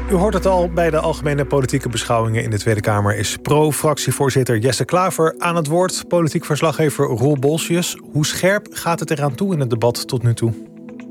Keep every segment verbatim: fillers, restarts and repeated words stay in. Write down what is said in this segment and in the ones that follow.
U hoort het al, bij de algemene politieke beschouwingen in de Tweede Kamer is pro-fractievoorzitter Jesse Klaver aan het woord. Politiek verslaggever Roel Bolsius. Hoe scherp gaat het eraan toe in het debat tot nu toe?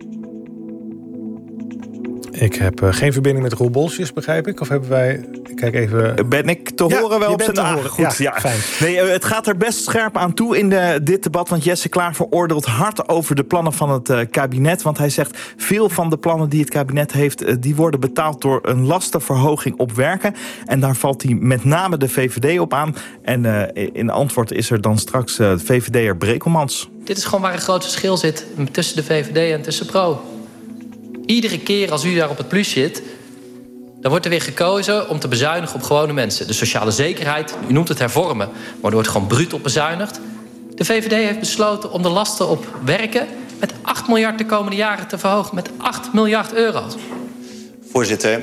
Ik heb uh, geen verbinding met Roel Bolsius, begrijp ik. Of hebben wij... Kijk even... Ben ik te ja, horen wel op zijn te horen. Goed, ja, ja. Fijn. Nee, het gaat er best scherp aan toe in de, dit debat. Want Jesse Klaver oordeelt hard over de plannen van het uh, kabinet. Want hij zegt, veel van de plannen die het kabinet heeft... Uh, die worden betaald door een lastenverhoging op werken. En daar valt hij met name de V V D op aan. En uh, in antwoord is er dan straks uh, V V D'er Brekelmans. Dit is gewoon waar een groot verschil zit tussen de V V D en tussen Pro. Iedere keer als u daar op het plus zit... dan wordt er weer gekozen om te bezuinigen op gewone mensen. De sociale zekerheid, u noemt het hervormen... maar er wordt gewoon bruut op bezuinigd. De V V D heeft besloten om de lasten op werken... met acht miljard de komende jaren te verhogen. Met acht miljard euro. Voorzitter,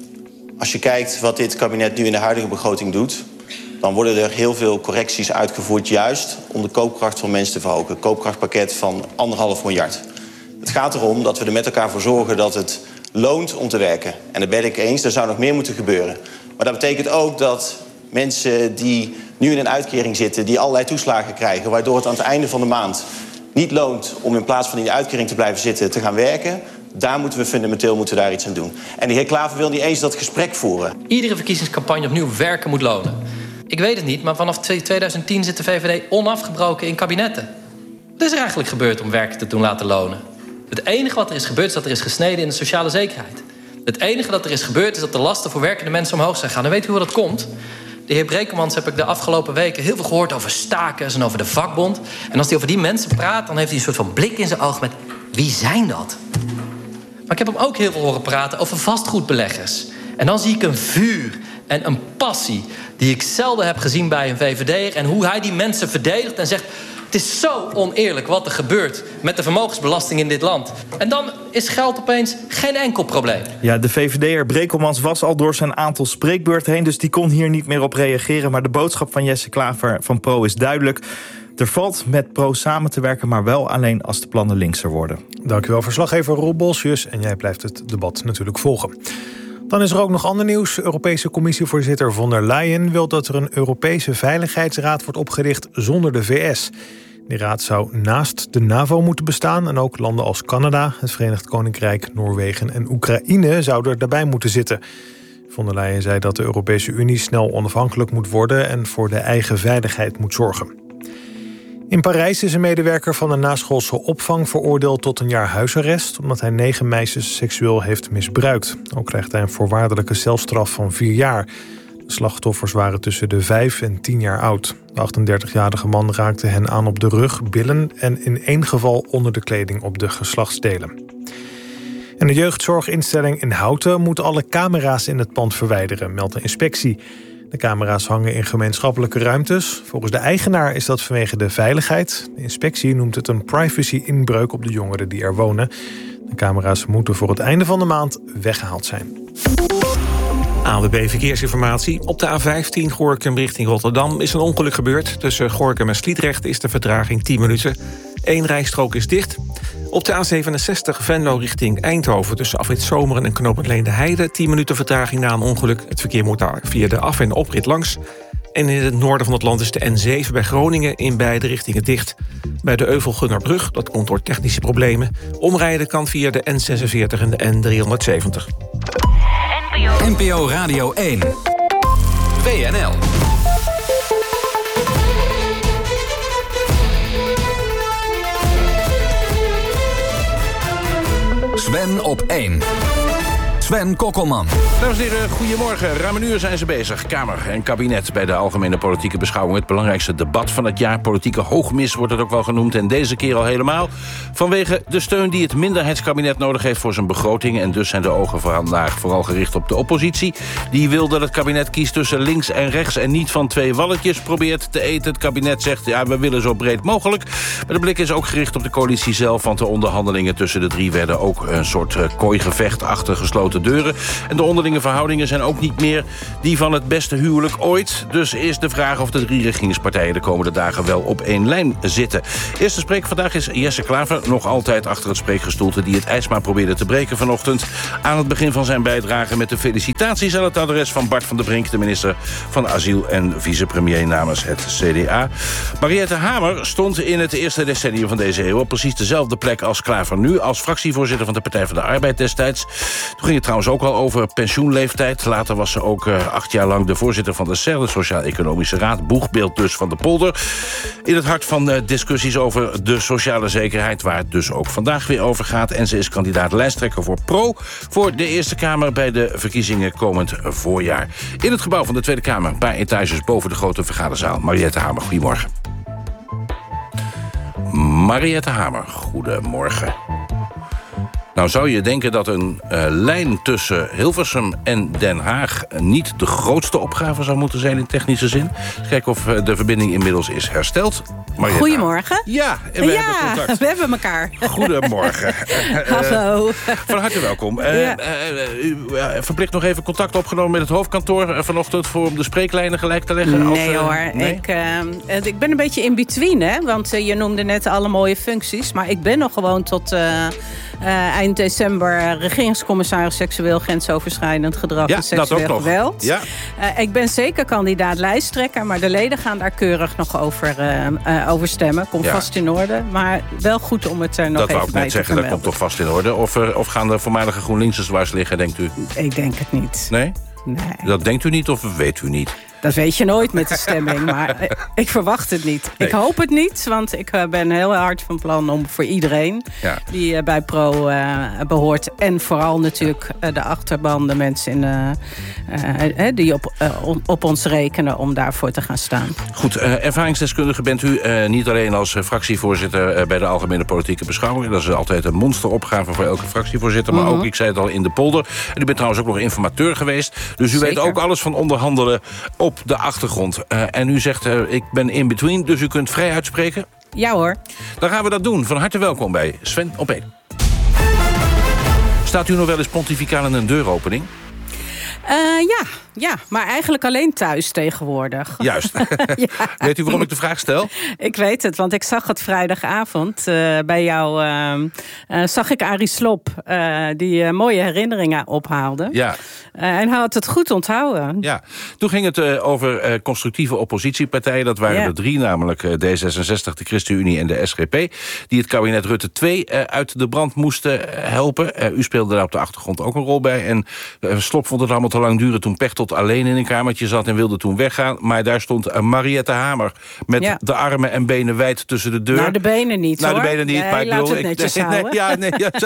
als je kijkt wat dit kabinet nu in de huidige begroting doet... dan worden er heel veel correcties uitgevoerd... juist om de koopkracht van mensen te verhogen. Een koopkrachtpakket van anderhalf miljard. Het gaat erom dat we er met elkaar voor zorgen dat het loont om te werken. En daar ben ik eens, er zou nog meer moeten gebeuren. Maar dat betekent ook dat mensen die nu in een uitkering zitten... die allerlei toeslagen krijgen, waardoor het aan het einde van de maand niet loont... om in plaats van in die uitkering te blijven zitten te gaan werken... daar moeten we fundamenteel moeten daar iets aan doen. En de heer Klaver wil niet eens dat gesprek voeren. Iedere verkiezingscampagne opnieuw werken moet lonen. Ik weet het niet, maar vanaf tweeduizend tien zit de V V D onafgebroken in kabinetten. Wat is er eigenlijk gebeurd om werken te doen laten lonen? Het enige wat er is gebeurd is dat er is gesneden in de sociale zekerheid. Het enige dat er is gebeurd is dat de lasten voor werkende mensen omhoog zijn gaan. En weet u hoe dat komt? De heer Brekelmans heb ik de afgelopen weken heel veel gehoord over stakers en over de vakbond. En als hij over die mensen praat, dan heeft hij een soort van blik in zijn oog met wie zijn dat? Maar ik heb hem ook heel veel horen praten over vastgoedbeleggers. En dan zie ik een vuur en een passie die ik zelden heb gezien bij een V V D'er. En hoe hij die mensen verdedigt en zegt... het is zo oneerlijk wat er gebeurt met de vermogensbelasting in dit land. En dan is geld opeens geen enkel probleem. Ja, de V V D'er Brekelmans was al door zijn aantal spreekbeurten heen... dus die kon hier niet meer op reageren. Maar de boodschap van Jesse Klaver van Pro is duidelijk. Er valt met Pro samen te werken, maar wel alleen als de plannen linkser worden. Dankjewel, verslaggever Roel Bolsius. En jij blijft het debat natuurlijk volgen. Dan is er ook nog ander nieuws. Europese commissievoorzitter von der Leyen wil dat er een Europese Veiligheidsraad wordt opgericht zonder de V S. Die raad zou naast de NAVO moeten bestaan en ook landen als Canada, het Verenigd Koninkrijk, Noorwegen en Oekraïne zouden er daarbij moeten zitten. Von der Leyen zei dat de Europese Unie snel onafhankelijk moet worden en voor de eigen veiligheid moet zorgen. In Parijs is een medewerker van een naschoolse opvang veroordeeld tot een jaar huisarrest, omdat hij negen meisjes seksueel heeft misbruikt. Ook krijgt hij een voorwaardelijke celstraf van vier jaar. De slachtoffers waren tussen de vijf en tien jaar oud. De achtendertigjarige man raakte hen aan op de rug, billen en in één geval onder de kleding op de geslachtsdelen. En de jeugdzorginstelling in Houten moet alle camera's in het pand verwijderen, meldt de inspectie. De camera's hangen in gemeenschappelijke ruimtes. Volgens de eigenaar is dat vanwege de veiligheid. De inspectie noemt het een privacy-inbreuk op de jongeren die er wonen. De camera's moeten voor het einde van de maand weggehaald zijn. A N W B Verkeersinformatie. Op de A vijftien Gorinchem richting Rotterdam is een ongeluk gebeurd. Tussen Gorinchem en Sliedrecht is de vertraging tien minuten. Eén rijstrook is dicht. Op de A zevenenzestig Venlo richting Eindhoven tussen afrit Zomeren en knooppunt Leende-Heide tien minuten vertraging na een ongeluk. Het verkeer moet daar via de af- en oprit langs. En in het noorden van het land is de N zeven bij Groningen in beide richtingen dicht. Bij de Euvelgunnerbrug, dat komt door technische problemen. Omrijden kan via de N zesenveertig en de N driehonderdzeventig. N P O Radio één. W N L. Sven op één. Sven Kokkelman. Dames en heren, goedemorgen. Ruim een uur zijn ze bezig. Kamer en kabinet bij de algemene politieke beschouwing. Het belangrijkste debat van het jaar. Politieke hoogmis wordt het ook wel genoemd. En deze keer al helemaal. Vanwege de steun die het minderheidskabinet nodig heeft voor zijn begroting. En dus zijn de ogen vandaag vooral gericht op de oppositie. Die wil dat het kabinet kiest tussen links en rechts. En niet van twee walletjes probeert te eten. Het kabinet zegt, ja, we willen zo breed mogelijk. Maar de blik is ook gericht op de coalitie zelf. Want de onderhandelingen tussen de drie werden ook een soort kooigevecht achter gesloten gesloten deuren. En de onderlinge verhoudingen zijn ook niet meer die van het beste huwelijk ooit. Dus is de vraag of de drie regeringspartijen de komende dagen wel op één lijn zitten. Eerste spreker vandaag is Jesse Klaver, nog altijd achter het spreekgestoelte die het ijs maar probeerde te breken vanochtend. Aan het begin van zijn bijdrage met de felicitaties aan het adres van Bart van der Brink, de minister van Asiel en vicepremier namens het C D A. Mariette Hamer stond in het eerste decennium van deze eeuw op precies dezelfde plek als Klaver nu, als fractievoorzitter van de Partij van de Arbeid destijds. Toen ging het trouwens ook al over pensioenleeftijd. Later was ze ook uh, acht jaar lang de voorzitter van de S E R, de Sociaal-Economische Raad, boegbeeld dus van de polder. In het hart van uh, discussies over de sociale zekerheid, waar het dus ook vandaag weer over gaat. En ze is kandidaat lijsttrekker voor Pro voor de Eerste Kamer bij de verkiezingen komend voorjaar. In het gebouw van de Tweede Kamer, een paar etages boven de grote vergaderzaal. Mariette Hamer, goedemorgen. Mariette Hamer, goedemorgen. Nou zou je denken dat een uh, lijn tussen Hilversum en Den Haag niet de grootste opgave zou moeten zijn in technische zin. Dus kijken of uh, de verbinding inmiddels is hersteld. Mariette Goedemorgen. Ja, en we ja, hebben contact. we hebben elkaar. Goedemorgen. Hallo. Uh, van harte welkom. Uh, ja. uh, u uh, verplicht nog even contact opgenomen met het hoofdkantoor uh, vanochtend voor om de spreeklijnen gelijk te leggen? Nee als, uh, hoor, nee? Ik, uh, ik ben een beetje in between, hè? Want uh, je noemde net alle mooie functies, maar ik ben nog gewoon tot uh, uh, eind december regeringscommissaris seksueel grensoverschrijdend gedrag ja, en seksueel geweld. Ja. Uh, ik ben zeker kandidaat lijsttrekker, maar de leden gaan daar keurig nog over, uh, uh, over stemmen. Komt ja. vast in orde, maar wel goed om het er nog dat even wou ik bij net te zeggen, dat komt toch vast in orde? Of, uh, of gaan de voormalige GroenLinksers dwars liggen, denkt u? Ik denk het niet. Nee? Nee. Dat denkt u niet of weet u niet? Dat weet je nooit met de stemming, maar ik verwacht het niet. Nee. Ik hoop het niet, want ik ben heel hard van plan om voor iedereen ja. die bij Pro uh, behoort, en vooral natuurlijk uh, de achterban, de mensen in, uh, uh, die op, uh, op ons rekenen om daarvoor te gaan staan. Goed, uh, ervaringsdeskundige bent u uh, niet alleen als uh, fractievoorzitter uh, bij de Algemene Politieke Beschouwing. Dat is altijd een monsteropgave voor elke fractievoorzitter, maar mm-hmm. ook, ik zei het al, in de polder. En u bent trouwens ook nog informateur geweest, dus u Zeker. weet ook alles van onderhandelen op de achtergrond. Uh, en u zegt, uh, ik ben in between, dus u kunt vrij uitspreken? Ja hoor. Dan gaan we dat doen. Van harte welkom bij Sven op één. Staat u nog wel eens pontificaal in een deuropening? Uh, ja, ja, maar eigenlijk alleen thuis tegenwoordig. Juist. ja. Weet u waarom ik de vraag stel? Ik weet het, want ik zag het vrijdagavond uh, bij jou. Uh, uh, zag ik Arie Slob, uh, die uh, mooie herinneringen ophaalde. Ja. Uh, en hij had het goed onthouden. Ja, toen ging het uh, over uh, constructieve oppositiepartijen. Dat waren ja. er drie, namelijk uh, D zesenzestig, de ChristenUnie en de S G P... die het kabinet Rutte twee uh, uit de brand moesten uh, helpen. Uh, u speelde daar op de achtergrond ook een rol bij. En uh, Slob vond het allemaal te lang duren toen Pechtold alleen in een kamertje zat en wilde toen weggaan. Maar daar stond uh, Mariette Hamer met ja. de armen en benen wijd tussen de deur. Nou, de benen niet, nou, hoor. de benen niet, nee, maar ik bedoel... Laat het netjes ik, houden. Nee, ja, nee, ja,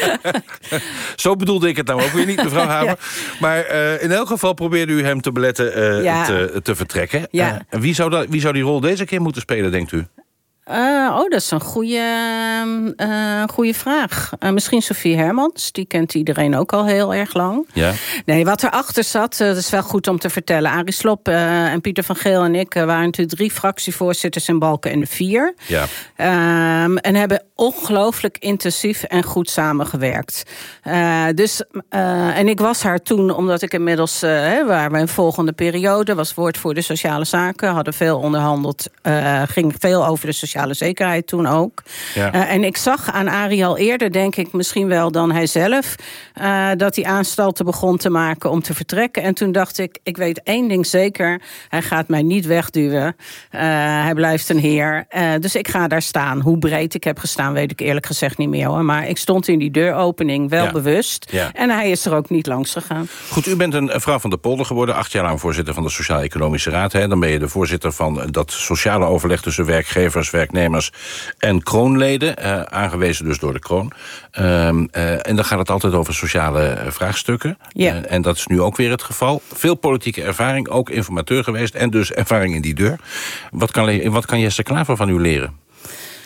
zo bedoelde ik het nou ook weer niet, mevrouw Hamer. Ja. Maar uh, in elk geval probeerde u hem te beletten uh, ja. te, te vertrekken. Ja. Uh, wie, zou dat, wie zou die rol deze keer moeten spelen, denkt u? Uh, oh, dat is een goede, uh, goede vraag. Uh, misschien Sophie Hermans, die kent iedereen ook al heel erg lang. Ja. Nee, wat erachter zat, uh, dat is wel goed om te vertellen. Arie Slob uh, en Pieter van Geel en ik uh, waren natuurlijk drie fractievoorzitters in Balken en de Vier. Ja. Um, en hebben ongelooflijk intensief en goed samengewerkt. Uh, dus, uh, en ik was haar toen, omdat ik inmiddels, uh, hè, waren we in volgende periode, was woordvoerder sociale zaken, hadden veel onderhandeld, uh, ging veel over de sociale zekerheid toen ook. Ja. Uh, en ik zag aan Arie al eerder, denk ik, misschien wel dan hij zelf, uh, dat hij aanstalten begon te maken om te vertrekken. En toen dacht ik, ik weet één ding zeker, hij gaat mij niet wegduwen. Uh, hij blijft een heer. Uh, dus ik ga daar staan. Hoe breed ik heb gestaan, weet ik eerlijk gezegd niet meer, hoor. Maar ik stond in die deuropening wel ja. bewust. Ja. En hij is er ook niet langs gegaan. Goed, u bent een vrouw van de polder geworden, acht jaar lang voorzitter van de Sociaal-Economische Raad. Hè. Dan ben je de voorzitter van dat sociale overleg tussen werkgevers, werknemers en kroonleden, uh, aangewezen dus door de kroon. Uh, uh, en dan gaat het altijd over sociale uh, vraagstukken. Ja. Uh, en dat is nu ook weer het geval. Veel politieke ervaring, ook informateur geweest en dus ervaring in die deur. Wat kan, wat kan Jesse Klaver van u leren?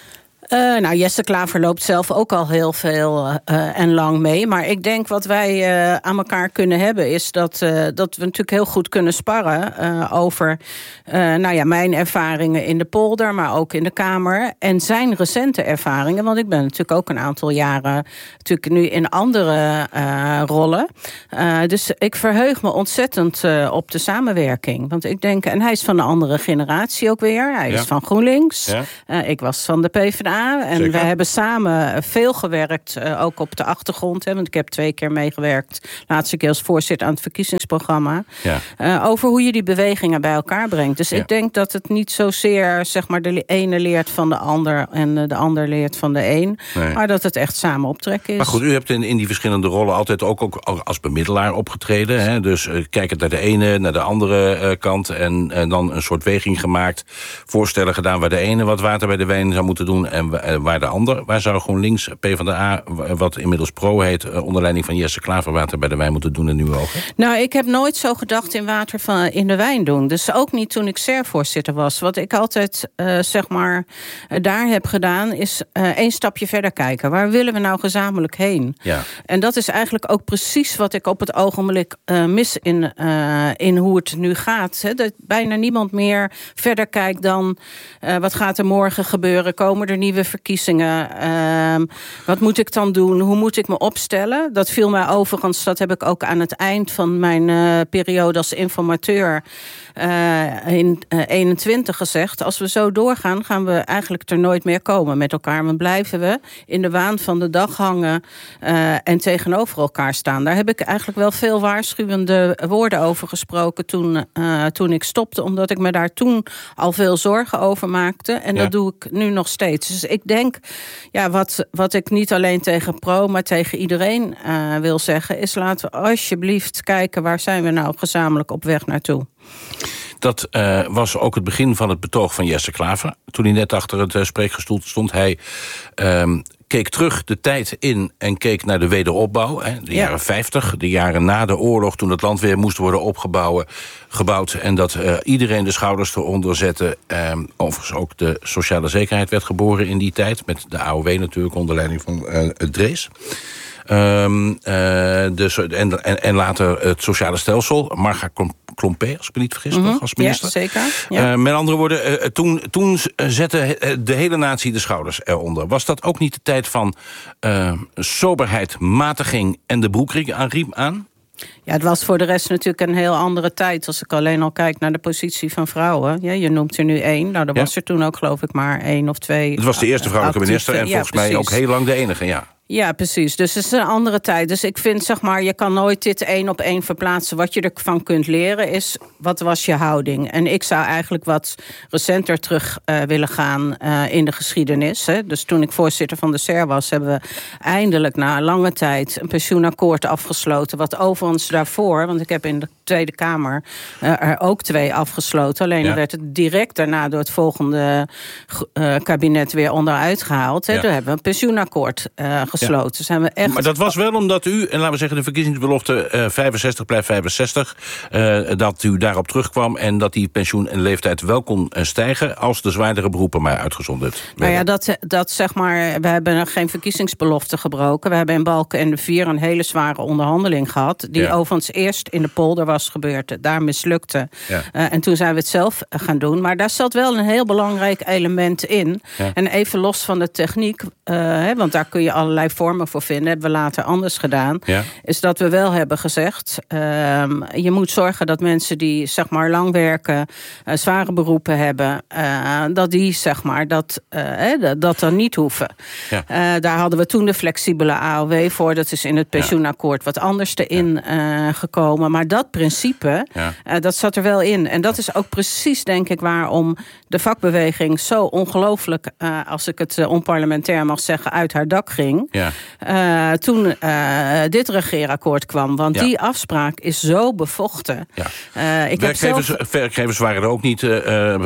Uh, nou, Jesse Klaver loopt zelf ook al heel veel uh, en lang mee. Maar ik denk wat wij uh, aan elkaar kunnen hebben... is dat, uh, dat we natuurlijk heel goed kunnen sparren... Uh, over uh, nou ja, mijn ervaringen in de polder, maar ook in de Kamer... en zijn recente ervaringen. Want ik ben natuurlijk ook een aantal jaren... natuurlijk nu in andere uh, rollen. Uh, dus ik verheug me ontzettend uh, op de samenwerking. Want ik denk... en hij is van een andere generatie ook weer. Hij is ja. van GroenLinks. Ja. Uh, ik was van de PvdA. En Zeker. we hebben samen veel gewerkt, uh, ook op de achtergrond. Hè, want ik heb twee keer meegewerkt, laatste keer als voorzitter aan het verkiezingsprogramma. Ja. Uh, over hoe je die bewegingen bij elkaar brengt. Dus ja. ik denk dat het niet zozeer zeg maar, de ene leert van de ander en de ander leert van de een. Nee. Maar dat het echt samen optrekken is. Maar goed, u hebt in, in die verschillende rollen altijd ook, ook als bemiddelaar opgetreden. Hè? Dus uh, kijkend naar de ene, naar de andere uh, kant. En, en dan een soort weging gemaakt. Voorstellen gedaan waar de ene wat water bij de wijn zou moeten doen. En waar de ander, waar zou GroenLinks, PvdA, wat inmiddels Pro heet, onder leiding van Jesse Klaver water bij de wijn moeten doen in uw ogen? Nou, ik heb nooit zo gedacht in water van in de wijn doen. Dus ook niet toen ik S E R-voorzitter was. Wat ik altijd, uh, zeg maar, uh, daar heb gedaan, is uh, één stapje verder kijken. Waar willen we nou gezamenlijk heen? Ja. En dat is eigenlijk ook precies wat ik op het ogenblik uh, mis in, uh, in hoe het nu gaat. Hè? Dat bijna niemand meer verder kijkt dan uh, wat gaat er morgen gebeuren? Komen er nieuwe verkiezingen? Uh, wat moet ik dan doen? Hoe moet ik me opstellen? Dat viel mij overigens, dat heb ik ook aan het eind van mijn uh, periode als informateur uh, in uh, eenentwintig gezegd. Als we zo doorgaan, gaan we eigenlijk er nooit meer komen met elkaar. Maar blijven we in de waan van de dag hangen uh, en tegenover elkaar staan. Daar heb ik eigenlijk wel veel waarschuwende woorden over gesproken toen, uh, toen ik stopte. Omdat ik me daar toen al veel zorgen over maakte. En ja. dat doe ik nu nog steeds. Dus ik denk, ja, wat, wat ik niet alleen tegen Pro, maar tegen iedereen uh, wil zeggen, is laten we alsjeblieft kijken waar zijn we nou gezamenlijk op weg naartoe. Dat uh, was ook het begin van het betoog van Jesse Klaver. Toen hij net achter het uh, spreekgestoel stond, hij uh, keek terug de tijd in en keek naar de wederopbouw. Hè, de ja. jaren vijftig, de jaren na de oorlog, toen het land weer moest worden opgebouwd. Gebouwd, en dat uh, iedereen de schouders eronder zette. Uh, overigens ook de sociale zekerheid werd geboren in die tijd. Met de A O W natuurlijk, onder leiding van uh, het Drees. Um, uh, dus, en, en, en later het sociale stelsel. Marga Klompé, als ik me niet vergis, mm-hmm. nog als minister. Ja, zeker. Ja. Uh, met andere woorden, uh, toen, toen zette de hele natie de schouders eronder. Was dat ook niet de tijd van uh, soberheid, matiging en de broekriem aan? Ja, het was voor de rest natuurlijk een heel andere tijd. Als ik alleen al kijk naar de positie van vrouwen. Ja, je noemt er nu één. Nou, er was ja. er toen ook geloof ik maar één of twee. Het was de eerste vrouwelijke minister en volgens ja, mij ook heel lang de enige, ja. Ja, precies. Dus het is een andere tijd. Dus ik vind, zeg maar, je kan nooit dit één op één verplaatsen. Wat je ervan kunt leren is, wat was je houding? En ik zou eigenlijk wat recenter terug uh, willen gaan uh, in de geschiedenis. Hè. Dus toen ik voorzitter van de S E R was, hebben we eindelijk na lange tijd een pensioenakkoord afgesloten. Wat overigens daarvoor, want ik heb in de Tweede Kamer uh, er ook twee afgesloten. Alleen ja. werd het direct daarna door het volgende uh, kabinet weer onderuit gehaald. Hè. Ja. Toen hebben we een pensioenakkoord uh, gesloten. Ja. Zijn we echt... Maar dat was wel omdat u, en laten we zeggen de verkiezingsbelofte uh, vijfenzestig blijft vijfenzestig... Uh, dat u daarop terugkwam en dat die pensioen en leeftijd wel kon uh, stijgen als de zwaardere beroepen maar uitgezonderd werden. Nou ja, dat, dat zeg maar, we hebben geen verkiezingsbelofte gebroken. We hebben in Balken en de Vier een hele zware onderhandeling gehad, die ja. overigens eerst in de polder was gebeurd, daar mislukte. Ja. Uh, en toen zijn we het zelf gaan doen. Maar daar zat wel een heel belangrijk element in. Ja. En even los van de techniek, uh, hè, want daar kun je allerlei vormen voor vinden, hebben we later anders gedaan, ja. is dat we wel hebben gezegd, uh, je moet zorgen dat mensen die zeg maar lang werken, uh, zware beroepen hebben, uh, dat die zeg maar dat, uh, dat dan niet hoeven. Ja. Uh, daar hadden we toen de flexibele A O W voor, dat is in het pensioenakkoord wat anders erin uh, gekomen. Maar dat principe, ja. uh, dat zat er wel in. En dat is ook precies, denk ik, waarom de vakbeweging zo ongelooflijk, uh, als ik het uh, onparlementair mag zeggen, uit haar dak ging. Ja. Uh, toen uh, dit regeerakkoord kwam. Want ja. die afspraak is zo bevochten. Ja. Uh, ik werkgevers, heb zelf... werkgevers waren er ook niet uh, uh,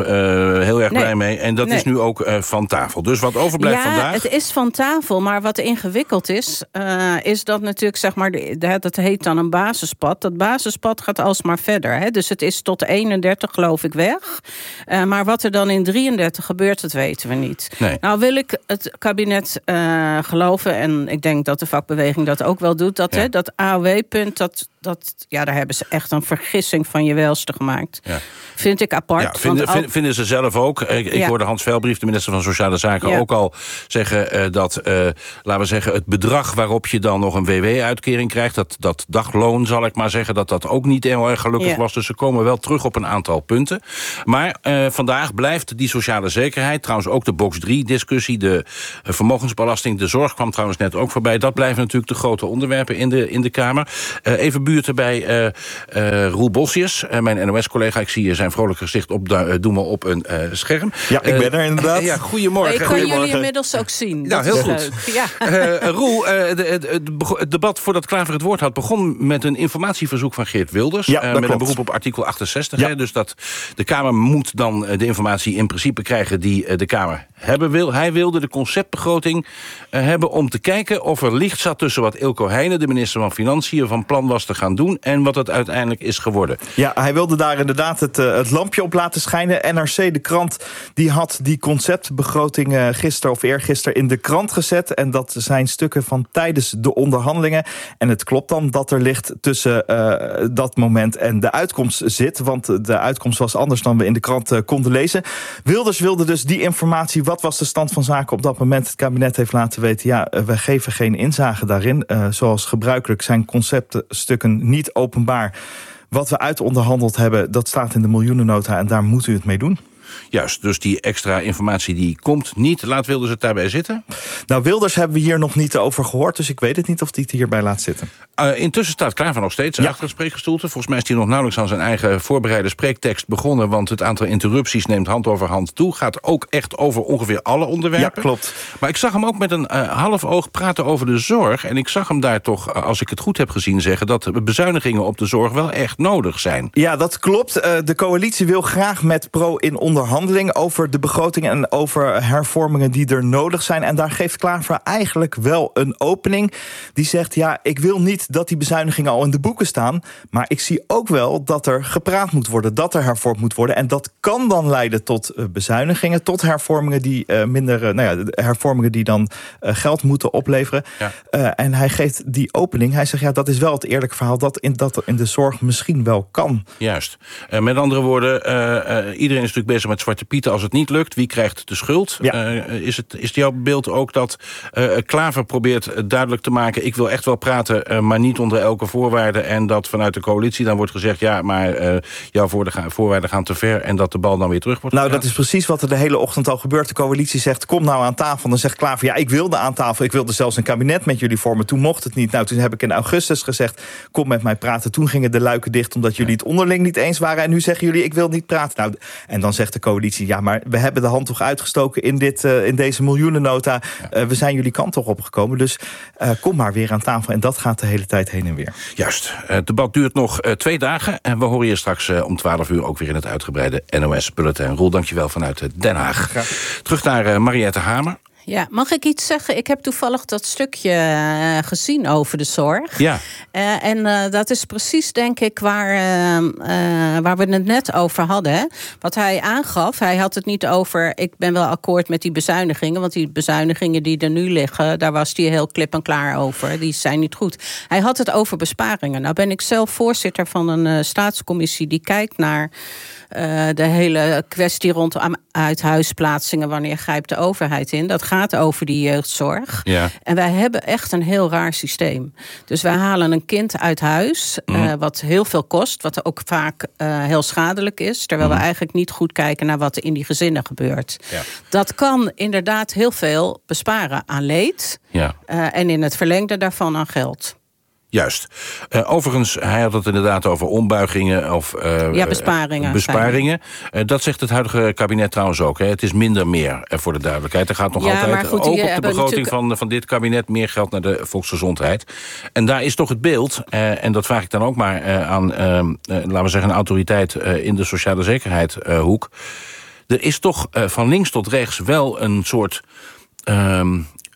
heel erg nee. blij mee. En dat nee. is nu ook uh, van tafel. Dus wat overblijft ja, vandaag... het is van tafel. Maar wat ingewikkeld is... Uh, is dat natuurlijk, zeg maar... De, de, dat heet dan een basispad. Dat basispad gaat alsmaar verder. Hè? Dus het is tot eenendertig, geloof ik, weg. Uh, maar wat er dan in drieëndertig gebeurt, dat weten we niet. Nee. Nou wil ik het kabinet uh, geloven... en ik denk dat de vakbeweging dat ook wel doet... dat, ja. hè, dat A O W-punt, dat, dat, ja, daar hebben ze echt een vergissing van je welste gemaakt. Ja. Vind ik apart. Ja, vinden, want al... vinden ze zelf ook. Ik, ik ja. hoorde Hans Veilbrief, de minister van Sociale Zaken... Ja. ook al zeggen uh, dat, uh, laten we zeggen... het bedrag waarop je dan nog een W W-uitkering krijgt... dat, dat dagloon, zal ik maar zeggen... dat dat ook niet heel erg gelukkig ja. was. Dus ze komen wel terug op een aantal punten. Maar uh, vandaag blijft die sociale zekerheid... trouwens ook de box drie-discussie... de uh, vermogensbelasting, de zorg kwam trouwens net ook voorbij. Dat blijven natuurlijk de grote onderwerpen in de, in de Kamer. Uh, even buurten bij uh, uh, Roel Bolsius, uh, mijn N O S-collega. Ik zie hier zijn vrolijke gezicht op, uh, doen we op een uh, scherm. Ja, ik ben er inderdaad. Uh, ja, goedemorgen. Ik kan jullie inmiddels ook zien. Nou, heel goed. Ja. Uh, Roel, uh, de, de, het debat voordat Klaver het woord had... begon met een informatieverzoek van Geert Wilders. Ja, uh, met klopt. een beroep op artikel achtenzestig. Ja. Hè, dus dat de Kamer moet dan de informatie in principe krijgen... die de Kamer hebben wil. Hij wilde de conceptbegroting uh, hebben om te kijken... of er licht zat tussen wat Eelco Heijnen, de minister van Financiën... van plan was te gaan doen en wat het uiteindelijk is geworden. Ja, hij wilde daar inderdaad het, uh, het lampje op laten schijnen. N R C, de krant, die had die conceptbegroting uh, gisteren of eergisteren in de krant gezet. En dat zijn stukken van tijdens de onderhandelingen. En het klopt dan dat er licht tussen uh, dat moment en de uitkomst zit. Want de uitkomst was anders dan we in de krant uh, konden lezen. Wilders wilde dus die informatie, wat was de stand van zaken op dat moment? Het kabinet heeft laten weten, ja, uh, we geven geen inzage daarin. Uh, zoals gebruikelijk zijn conceptstukken niet openbaar. Wat we uitonderhandeld hebben, dat staat in de miljoenennota en daar moet u het mee doen. Juist, dus die extra informatie die komt niet. Laat Wilders het daarbij zitten? Nou, Wilders hebben we hier nog niet over gehoord... dus ik weet het niet of hij het hierbij laat zitten. Uh, intussen staat Klaver nog steeds ja. achter het spreekgestoelte. Volgens mij is hij nog nauwelijks aan zijn eigen voorbereide spreektekst begonnen... want het aantal interrupties neemt hand over hand toe. Gaat ook echt over ongeveer alle onderwerpen. Ja, klopt. Maar ik zag hem ook met een uh, half oog praten over de zorg... en ik zag hem daar toch, uh, als ik het goed heb gezien, zeggen... dat bezuinigingen op de zorg wel echt nodig zijn. Ja, dat klopt. Uh, de coalitie wil graag met Pro in onderhandeling... over de begroting en over hervormingen die er nodig zijn. En daar geeft Klaver eigenlijk wel een opening. Die zegt, ja, ik wil niet dat die bezuinigingen al in de boeken staan... maar ik zie ook wel dat er gepraat moet worden... dat er hervormd moet worden. En dat kan dan leiden tot uh, bezuinigingen... tot hervormingen die uh, minder, uh, nou ja, hervormingen die dan uh, geld moeten opleveren. Ja. Uh, en hij geeft die opening. Hij zegt, ja, dat is wel het eerlijke verhaal... dat in, dat in de zorg misschien wel kan. Juist. Uh, met andere woorden, uh, uh, iedereen is natuurlijk bezig met Zwarte Pieten. Als het niet lukt, wie krijgt de schuld? Ja. Uh, is, het, is jouw beeld ook dat uh, Klaver probeert duidelijk te maken... ik wil echt wel praten, uh, maar niet onder elke voorwaarde... en dat vanuit de coalitie dan wordt gezegd... ja, maar uh, jouw voorwaarden gaan te ver... en dat de bal dan weer terug wordt Nou, gegaan? dat is precies wat er de hele ochtend al gebeurt. De coalitie zegt, kom nou aan tafel. Dan zegt Klaver, ja, ik wilde aan tafel. Ik wilde zelfs een kabinet met jullie vormen. Toen mocht het niet. Nou, toen heb ik in augustus gezegd, kom met mij praten. Toen gingen de luiken dicht omdat jullie het onderling niet eens waren. En nu zeggen jullie, ik wil niet praten. Nou, en dan zegt de coalitie, ja, maar we hebben de hand toch uitgestoken in, dit, uh, in deze miljoenennota. Uh, we zijn jullie kant toch opgekomen. Dus uh, kom maar weer aan tafel. En dat gaat de hele tijd heen en weer. Juist. Het debat duurt nog uh, twee dagen. En we horen je straks uh, om twaalf uur ook weer in het uitgebreide N O S-bulletin. Roel, dankjewel vanuit uh, Den Haag. Graag. Terug naar uh, Mariette Hamer. Ja, mag ik iets zeggen? Ik heb toevallig dat stukje uh, gezien over de zorg. Ja. Uh, en uh, dat is precies, denk ik, waar, uh, uh, waar we het net over hadden. Hè? Wat hij aangaf, hij had het niet over... ik ben wel akkoord met die bezuinigingen... want die bezuinigingen die er nu liggen... daar was hij heel klip en klaar over. Die zijn niet goed. Hij had het over besparingen. Nou ben ik zelf voorzitter van een uh, staatscommissie... die kijkt naar... Uh, de hele kwestie rondom uithuisplaatsingen, wanneer grijpt de overheid in? Dat gaat over die jeugdzorg. Ja. En wij hebben echt een heel raar systeem. Dus wij halen een kind uit huis, mm. uh, wat heel veel kost, wat ook vaak uh, heel schadelijk is, terwijl mm. we eigenlijk niet goed kijken naar wat er in die gezinnen gebeurt. Ja. Dat kan inderdaad heel veel besparen aan leed, ja. uh, en in het verlengde daarvan aan geld. Juist. Uh, overigens, hij had het inderdaad over ombuigingen of uh, ja, besparingen. besparingen. Uh, dat zegt het huidige kabinet trouwens ook. Hè. Het is minder meer, uh, voor de duidelijkheid. Er gaat nog ja, altijd, goed, ook op de begroting natuurlijk... van, van dit kabinet, meer geld naar de volksgezondheid. En daar is toch het beeld, uh, en dat vraag ik dan ook maar uh, aan, uh, uh, laten we zeggen, een autoriteit uh, in de sociale zekerheid uh, hoek. Er is toch uh, van links tot rechts wel een soort uh,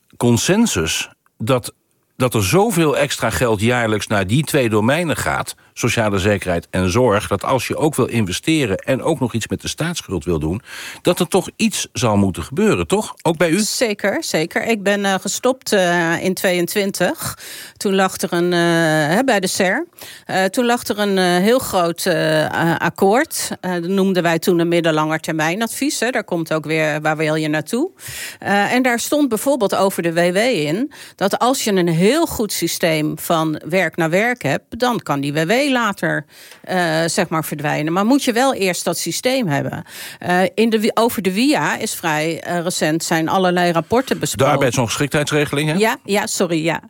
consensus dat... dat er zoveel extra geld jaarlijks naar die twee domeinen gaat, sociale zekerheid en zorg, dat als je ook wil investeren en ook nog iets met de staatsschuld wil doen, dat er toch iets zal moeten gebeuren, toch? Ook bij u? Zeker, zeker. Ik ben uh, gestopt uh, in tweeëntwintig. Toen lag er een, uh, bij de S E R, uh, toen lag er een uh, heel groot uh, akkoord. Uh, dat noemden wij toen een middellangetermijnadvies. Hè. Daar komt ook weer, waar wil je naartoe? Uh, en daar stond bijvoorbeeld over de W W in, dat als je een heel heel goed systeem van werk naar werk hebt, dan kan die W W later uh, zeg maar verdwijnen. Maar moet je wel eerst dat systeem hebben. Uh, in de, over de W I A is vrij uh, recent zijn allerlei rapporten besproken. De arbeidsongeschiktheidsregeling, hè? Ja, ja, sorry, ja.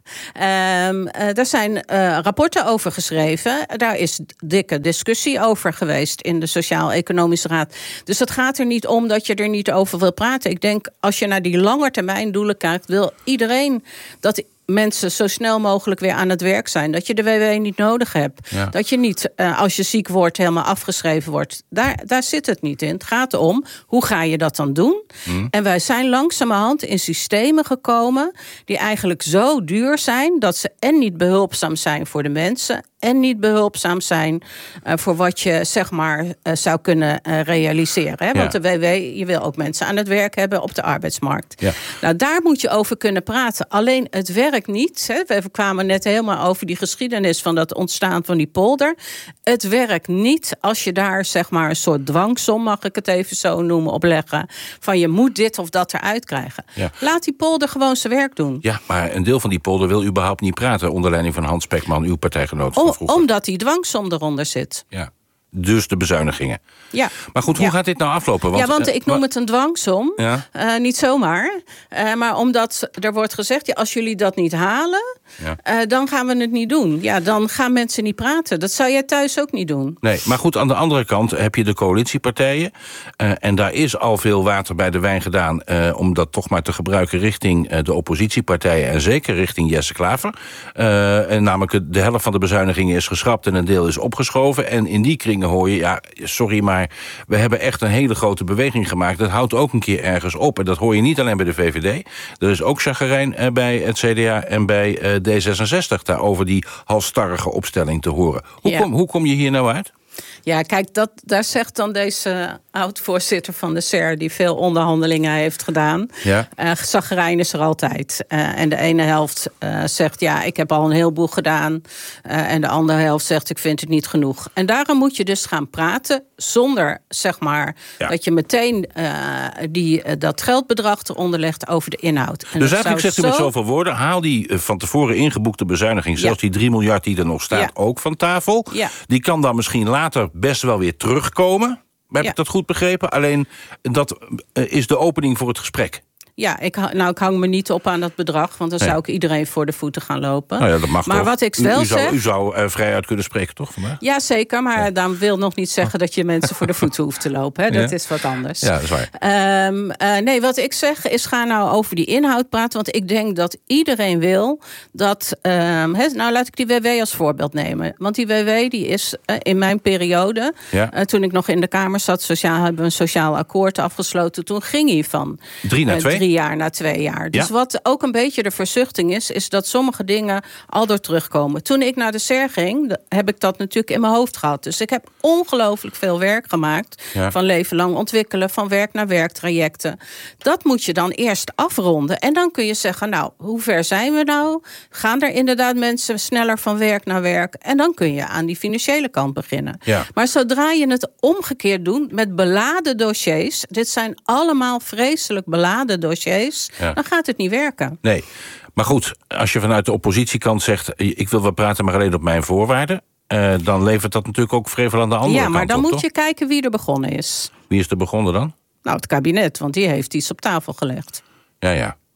Um, uh, daar zijn uh, rapporten over geschreven. Daar is dikke discussie over geweest in de Sociaal-Economische Raad. Dus het gaat er niet om dat je er niet over wil praten. Ik denk, als je naar die langetermijndoelen kijkt, wil iedereen dat mensen zo snel mogelijk weer aan het werk zijn. Dat je de W W niet nodig hebt. Ja. Dat je niet, uh, als je ziek wordt, helemaal afgeschreven wordt. Daar, daar zit het niet in. Het gaat om, hoe ga je dat dan doen? Mm. En wij zijn langzamerhand in systemen gekomen die eigenlijk zo duur zijn dat ze en niet behulpzaam zijn voor de mensen en niet behulpzaam zijn uh, voor wat je zeg maar uh, zou kunnen uh, realiseren. Hè? Want ja. de W W, je wil ook mensen aan het werk hebben op de arbeidsmarkt. Ja. Nou, daar moet je over kunnen praten. Alleen het werkt niet. Hè? We kwamen net helemaal over die geschiedenis van dat ontstaan van die polder. Het werkt niet als je daar zeg maar een soort dwangsom, mag ik het even zo noemen, opleggen. Van je moet dit of dat eruit krijgen. Ja. Laat die polder gewoon zijn werk doen. Ja, maar een deel van die polder wil überhaupt niet praten onder leiding van Hans Spekman, uw partijgenoot van vroeger. Omdat die dwangsom eronder zit. Ja. Dus de bezuinigingen. Ja. Maar goed, hoe ja. gaat dit nou aflopen? Want, ja, want ik noem uh, het een dwangsom. Ja. Uh, niet zomaar. Uh, maar omdat er wordt gezegd, ja, als jullie dat niet halen, ja. uh, dan gaan we het niet doen. Ja, dan gaan mensen niet praten. Dat zou jij thuis ook niet doen. Nee, maar goed, aan de andere kant heb je de coalitiepartijen. Uh, en daar is al veel water bij de wijn gedaan, Uh, om dat toch maar te gebruiken richting uh, de oppositiepartijen en zeker richting Jesse Klaver. Uh, en namelijk de helft van de bezuinigingen is geschrapt en een deel is opgeschoven. En in die kring hoor je, ja, sorry, maar we hebben echt een hele grote beweging gemaakt. Dat houdt ook een keer ergens op. En dat hoor je niet alleen bij de V V D. Er is ook chagrijn bij het C D A en bij D zesenzestig daarover die halstarrige opstelling te horen. Hoe, ja. kom, hoe kom je hier nou uit? Ja, kijk, dat, daar zegt dan deze oud-voorzitter van de S E R, die veel onderhandelingen heeft gedaan. Ja. Uh, chagrijn is er altijd. Uh, en de ene helft uh, zegt, ja, ik heb al een heleboel gedaan. Uh, en de andere helft zegt, ik vind het niet genoeg. En daarom moet je dus gaan praten zonder, zeg maar, ja. dat je meteen uh, die, uh, dat geldbedrag eronder legt over de inhoud. En dus eigenlijk zegt u zo... met zoveel woorden, haal die uh, van tevoren ingeboekte bezuiniging, zelfs ja. die drie miljard die er nog staat, ja. ook van tafel. Ja. Die kan dan misschien later best wel weer terugkomen. Heb ja. ik dat goed begrepen? Alleen, dat uh, is de opening voor het gesprek. Ja, ik, nou, ik hang me niet op aan dat bedrag, want dan nee. zou ik iedereen voor de voeten gaan lopen. Nou ja, dat mag maar toch. Wat ik wel u, u zeg, zou, u zou uh, vrijuit kunnen spreken, toch? Vandaag? Ja, zeker, maar ja. dan wil nog niet zeggen dat je mensen voor de voeten hoeft te lopen. Hè. Dat ja. is wat anders. Ja, dat is waar. Um, uh, nee, wat ik zeg is, ga nou over die inhoud praten, want ik denk dat iedereen wil dat, um, he, nou laat ik die W W als voorbeeld nemen. Want die W W die is uh, in mijn periode, ja. uh, toen ik nog in de Kamer zat, sociaal, hebben we een sociaal akkoord afgesloten. Toen ging hij van drie, naar uh, twee? drie jaar naar twee jaar. Dus ja. wat ook een beetje de verzuchting is, is dat sommige dingen al door terugkomen. Toen ik naar de S E R ging, heb ik dat natuurlijk in mijn hoofd gehad. Dus ik heb ongelooflijk veel werk gemaakt. Ja. Van leven lang ontwikkelen, van werk naar werk trajecten. Dat moet je dan eerst afronden. En dan kun je zeggen, nou, hoe ver zijn we nou? Gaan er inderdaad mensen sneller van werk naar werk? En dan kun je aan die financiële kant beginnen. Ja. Maar zodra je het omgekeerd doet met beladen dossiers, dit zijn allemaal vreselijk beladen dossiers, ja. dan gaat het niet werken. Nee, maar goed, als je vanuit de oppositiekant zegt, ik wil wel praten, maar alleen op mijn voorwaarden, uh, dan levert dat natuurlijk ook vrevel aan de andere kant op. Ja, maar dan op, moet toch? je kijken wie er begonnen is. Wie is er begonnen dan? Nou, het kabinet, want die heeft iets op tafel gelegd. Ja, ja.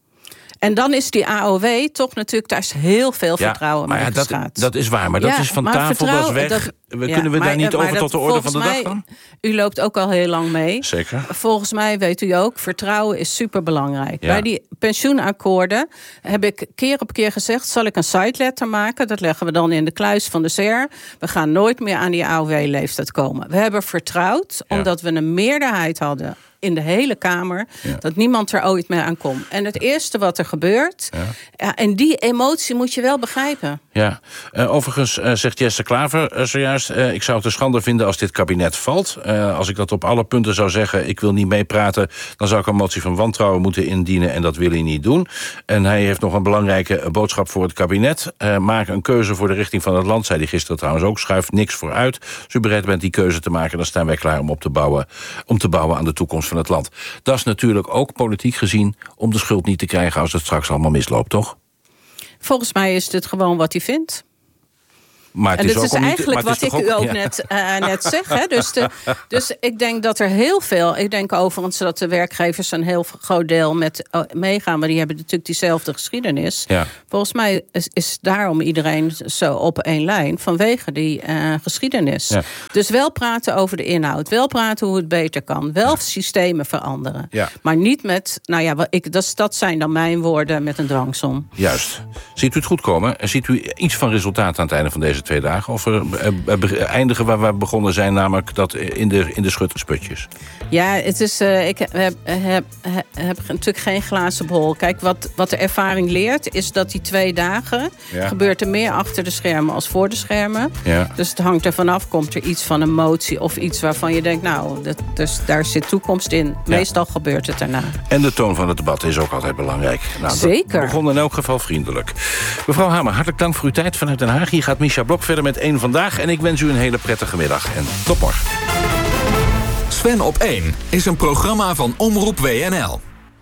En dan is die A O W toch natuurlijk, daar is heel veel ja, vertrouwen mee ja, geschaad. Dat, dat is waar, maar dat ja, is van tafel, dat is weg. Dat, we ja, kunnen we maar, daar niet over dat, tot de orde van de mij, dag gaan? U loopt ook al heel lang mee. Zeker. Volgens mij weet u ook, vertrouwen is superbelangrijk. Ja. Bij die pensioenakkoorden heb ik keer op keer gezegd, zal ik een sideletter maken? Dat leggen we dan in de kluis van de S E R. We gaan nooit meer aan die A O W-leeftijd komen. We hebben vertrouwd, ja. omdat we een meerderheid hadden in de hele Kamer, ja. dat niemand er ooit meer aan komt. En het eerste wat er gebeurt, ja. Ja, en die emotie moet je wel begrijpen. Ja, uh, overigens uh, zegt Jesse Klaver uh, zojuist, uh, ik zou het een schande vinden als dit kabinet valt. Uh, als ik dat op alle punten zou zeggen, ik wil niet meepraten, dan zou ik een motie van wantrouwen moeten indienen en dat wil hij niet doen. En hij heeft nog een belangrijke boodschap voor het kabinet. Uh, maak een keuze voor de richting van het land, zei hij gisteren trouwens ook, schuif niks vooruit. Als u bereid bent die keuze te maken, dan staan wij klaar om op te bouwen, om te bouwen aan de toekomst van het land. Dat is natuurlijk ook politiek gezien om de schuld niet te krijgen als het straks allemaal misloopt, toch? Volgens mij is dit gewoon wat hij vindt. Maar het en is, dit ook is niet, eigenlijk wat ik ook, u ook ja. net, uh, net zeg. Hè? Dus, de, dus ik denk dat er heel veel... Ik denk overigens dat de werkgevers een heel groot deel met uh, meegaan. Maar die hebben natuurlijk diezelfde geschiedenis. Ja. Volgens mij is, is daarom iedereen zo op één lijn. Vanwege die uh, geschiedenis. Ja. Dus wel praten over de inhoud. Wel praten hoe het beter kan. Wel ja. systemen veranderen. Ja. Maar niet met... Nou ja, ik, dat, dat zijn dan mijn woorden met een dwangsom. Juist. Ziet u het goed komen? En ziet u iets van resultaat aan het einde van deze twee dagen? Of uh, uh, eindigen waar we begonnen zijn, namelijk dat in de, in de schuttersputjes? Ja, het is, uh, ik heb, heb, heb, heb natuurlijk geen glazen bol. Kijk, wat, wat de ervaring leert, is dat die twee dagen... Ja. gebeurt er meer achter de schermen als voor de schermen. Ja. Dus het hangt er vanaf, komt er iets van een motie of iets waarvan je denkt, nou, dat, dus daar zit toekomst in. Meestal ja. gebeurt het daarna. En de toon van het debat is ook altijd belangrijk. Nou, Zeker. We begonnen in elk geval vriendelijk. Mevrouw Hamer, hartelijk dank voor uw tijd vanuit Den Haag. Hier gaat Misha Blok verder met één Vandaag. En ik wens u een hele prettige middag. En tot morgen. Sven op één is een programma van Omroep W N L.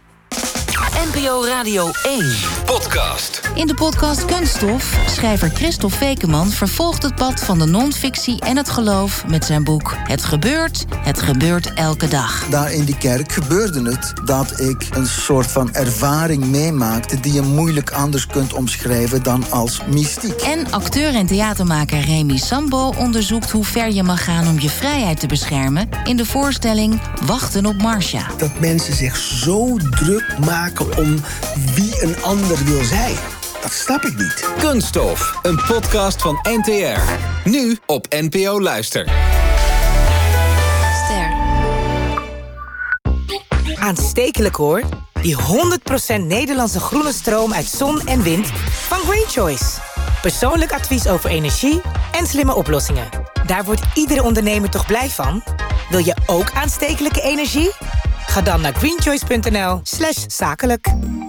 N P O Radio één. Podcast. In de podcast Kunststof, schrijver Christophe Fekeman vervolgt het pad van de non-fictie en het geloof met zijn boek Het gebeurt, het gebeurt elke dag. Daar in die kerk gebeurde het dat ik een soort van ervaring meemaakte die je moeilijk anders kunt omschrijven dan als mystiek. En acteur en theatermaker Remy Sambo onderzoekt hoe ver je mag gaan om je vrijheid te beschermen in de voorstelling Wachten op Marcia. Dat mensen zich zo druk maken om wie een ander wil zijn. Dat snap ik niet. Kunststof, een podcast van N T R. Nu op N P O Luister. Ster. Aanstekelijk hoor. Die honderd procent Nederlandse groene stroom uit zon en wind van Green Choice. Persoonlijk advies over energie en slimme oplossingen. Daar wordt iedere ondernemer toch blij van? Wil je ook aanstekelijke energie? Ga dan naar greenchoice.nl slash zakelijk.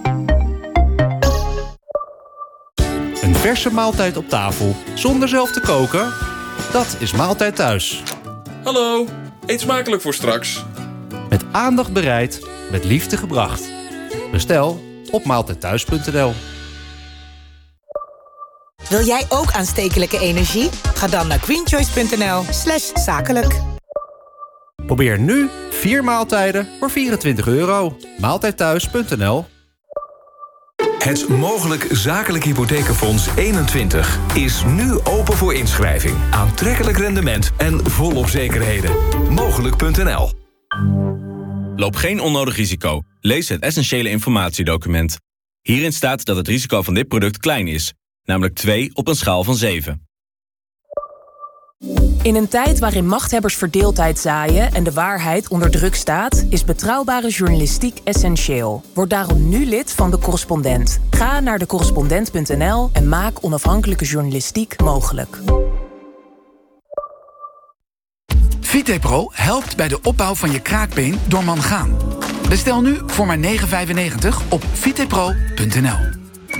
Een verse maaltijd op tafel, zonder zelf te koken? Dat is Maaltijd Thuis. Hallo, eet smakelijk voor straks. Met aandacht bereid, met liefde gebracht. Bestel op maaltijdthuis punt n l. Wil jij ook aanstekelijke energie? Ga dan naar greenchoice.nl slash zakelijk. Probeer nu vier maaltijden voor vierentwintig euro. maaltijdthuis punt n l. Het Mogelijk Zakelijk Hypothekenfonds eenentwintig is nu open voor inschrijving. Aantrekkelijk rendement en volop zekerheden. Mogelijk punt n l. Loop geen onnodig risico. Lees het essentiële informatiedocument. Hierin staat dat het risico van dit product klein is. Namelijk twee op een schaal van zeven. In een tijd waarin machthebbers verdeeldheid zaaien en de waarheid onder druk staat, is betrouwbare journalistiek essentieel. Word daarom nu lid van De Correspondent. Ga naar de correspondent punt n l en maak onafhankelijke journalistiek mogelijk. VitePro helpt bij de opbouw van je kraakbeen door mangaan. Bestel nu voor maar negen vijfennegentig op vitepro punt n l.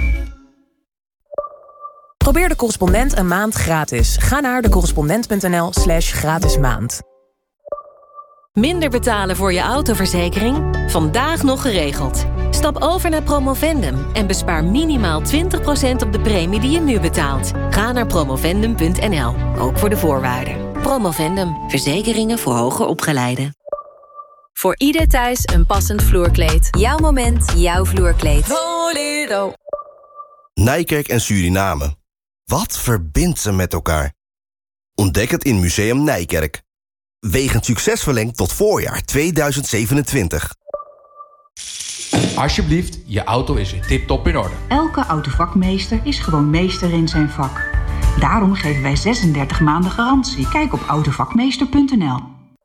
Probeer De Correspondent een maand gratis. Ga naar de correspondent punt n l slash gratis maand. Minder betalen voor je autoverzekering? Vandaag nog geregeld. Stap over naar Promovendum en bespaar minimaal twintig procent op de premie die je nu betaalt. Ga naar promovendum punt n l, ook voor de voorwaarden. Promovendum, verzekeringen voor hoger opgeleiden. Voor ieder thuis een passend vloerkleed. Jouw moment, jouw vloerkleed. Bolero. Nijkerk en Suriname. Wat verbindt ze met elkaar? Ontdek het in Museum Nijkerk. Wegend succes verlengd tot voorjaar tweeduizend zevenentwintig. Alsjeblieft, je auto is weer tip-top in orde. Elke autovakmeester is gewoon meester in zijn vak. Daarom geven wij zesendertig maanden garantie. Kijk op autovakmeester punt n l.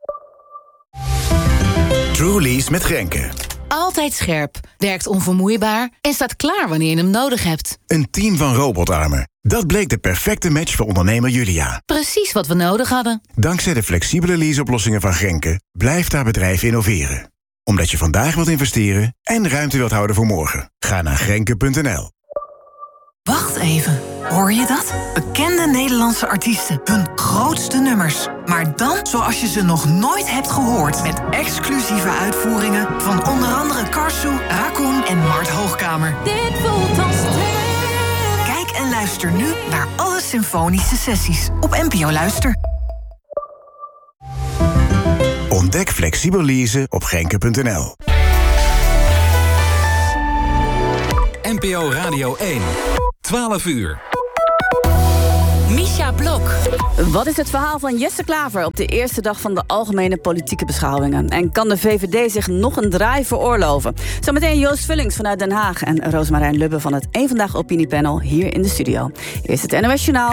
Trulease met Grenke. Altijd scherp, werkt onvermoeibaar en staat klaar wanneer je hem nodig hebt. Een team van robotarmen. Dat bleek de perfecte match voor ondernemer Julia. Precies wat we nodig hadden. Dankzij de flexibele leaseoplossingen van Grenke blijft haar bedrijf innoveren. Omdat je vandaag wilt investeren en ruimte wilt houden voor morgen. Ga naar grenke punt n l. Wacht even, hoor je dat? Bekende Nederlandse artiesten, hun grootste nummers. Maar dan zoals je ze nog nooit hebt gehoord. Met exclusieve uitvoeringen van onder andere Karsu, Raccoon en Mart Hoogkamer. Dit voelt als Kijk en luister nu naar alle symfonische sessies op N P O Luister. Ontdek flexibel leasen op grenke punt n l. N P O Radio één. twaalf uur. Misha Blok. Wat is het verhaal van Jesse Klaver op de eerste dag van de algemene politieke beschouwingen? En kan de V V D zich nog een draai veroorloven? Zometeen Joost Vullings vanuit Den Haag en Roosmarijn Lubbe van het Eén Vandaag Opiniepanel hier in de studio. Eerst het N O S Journaal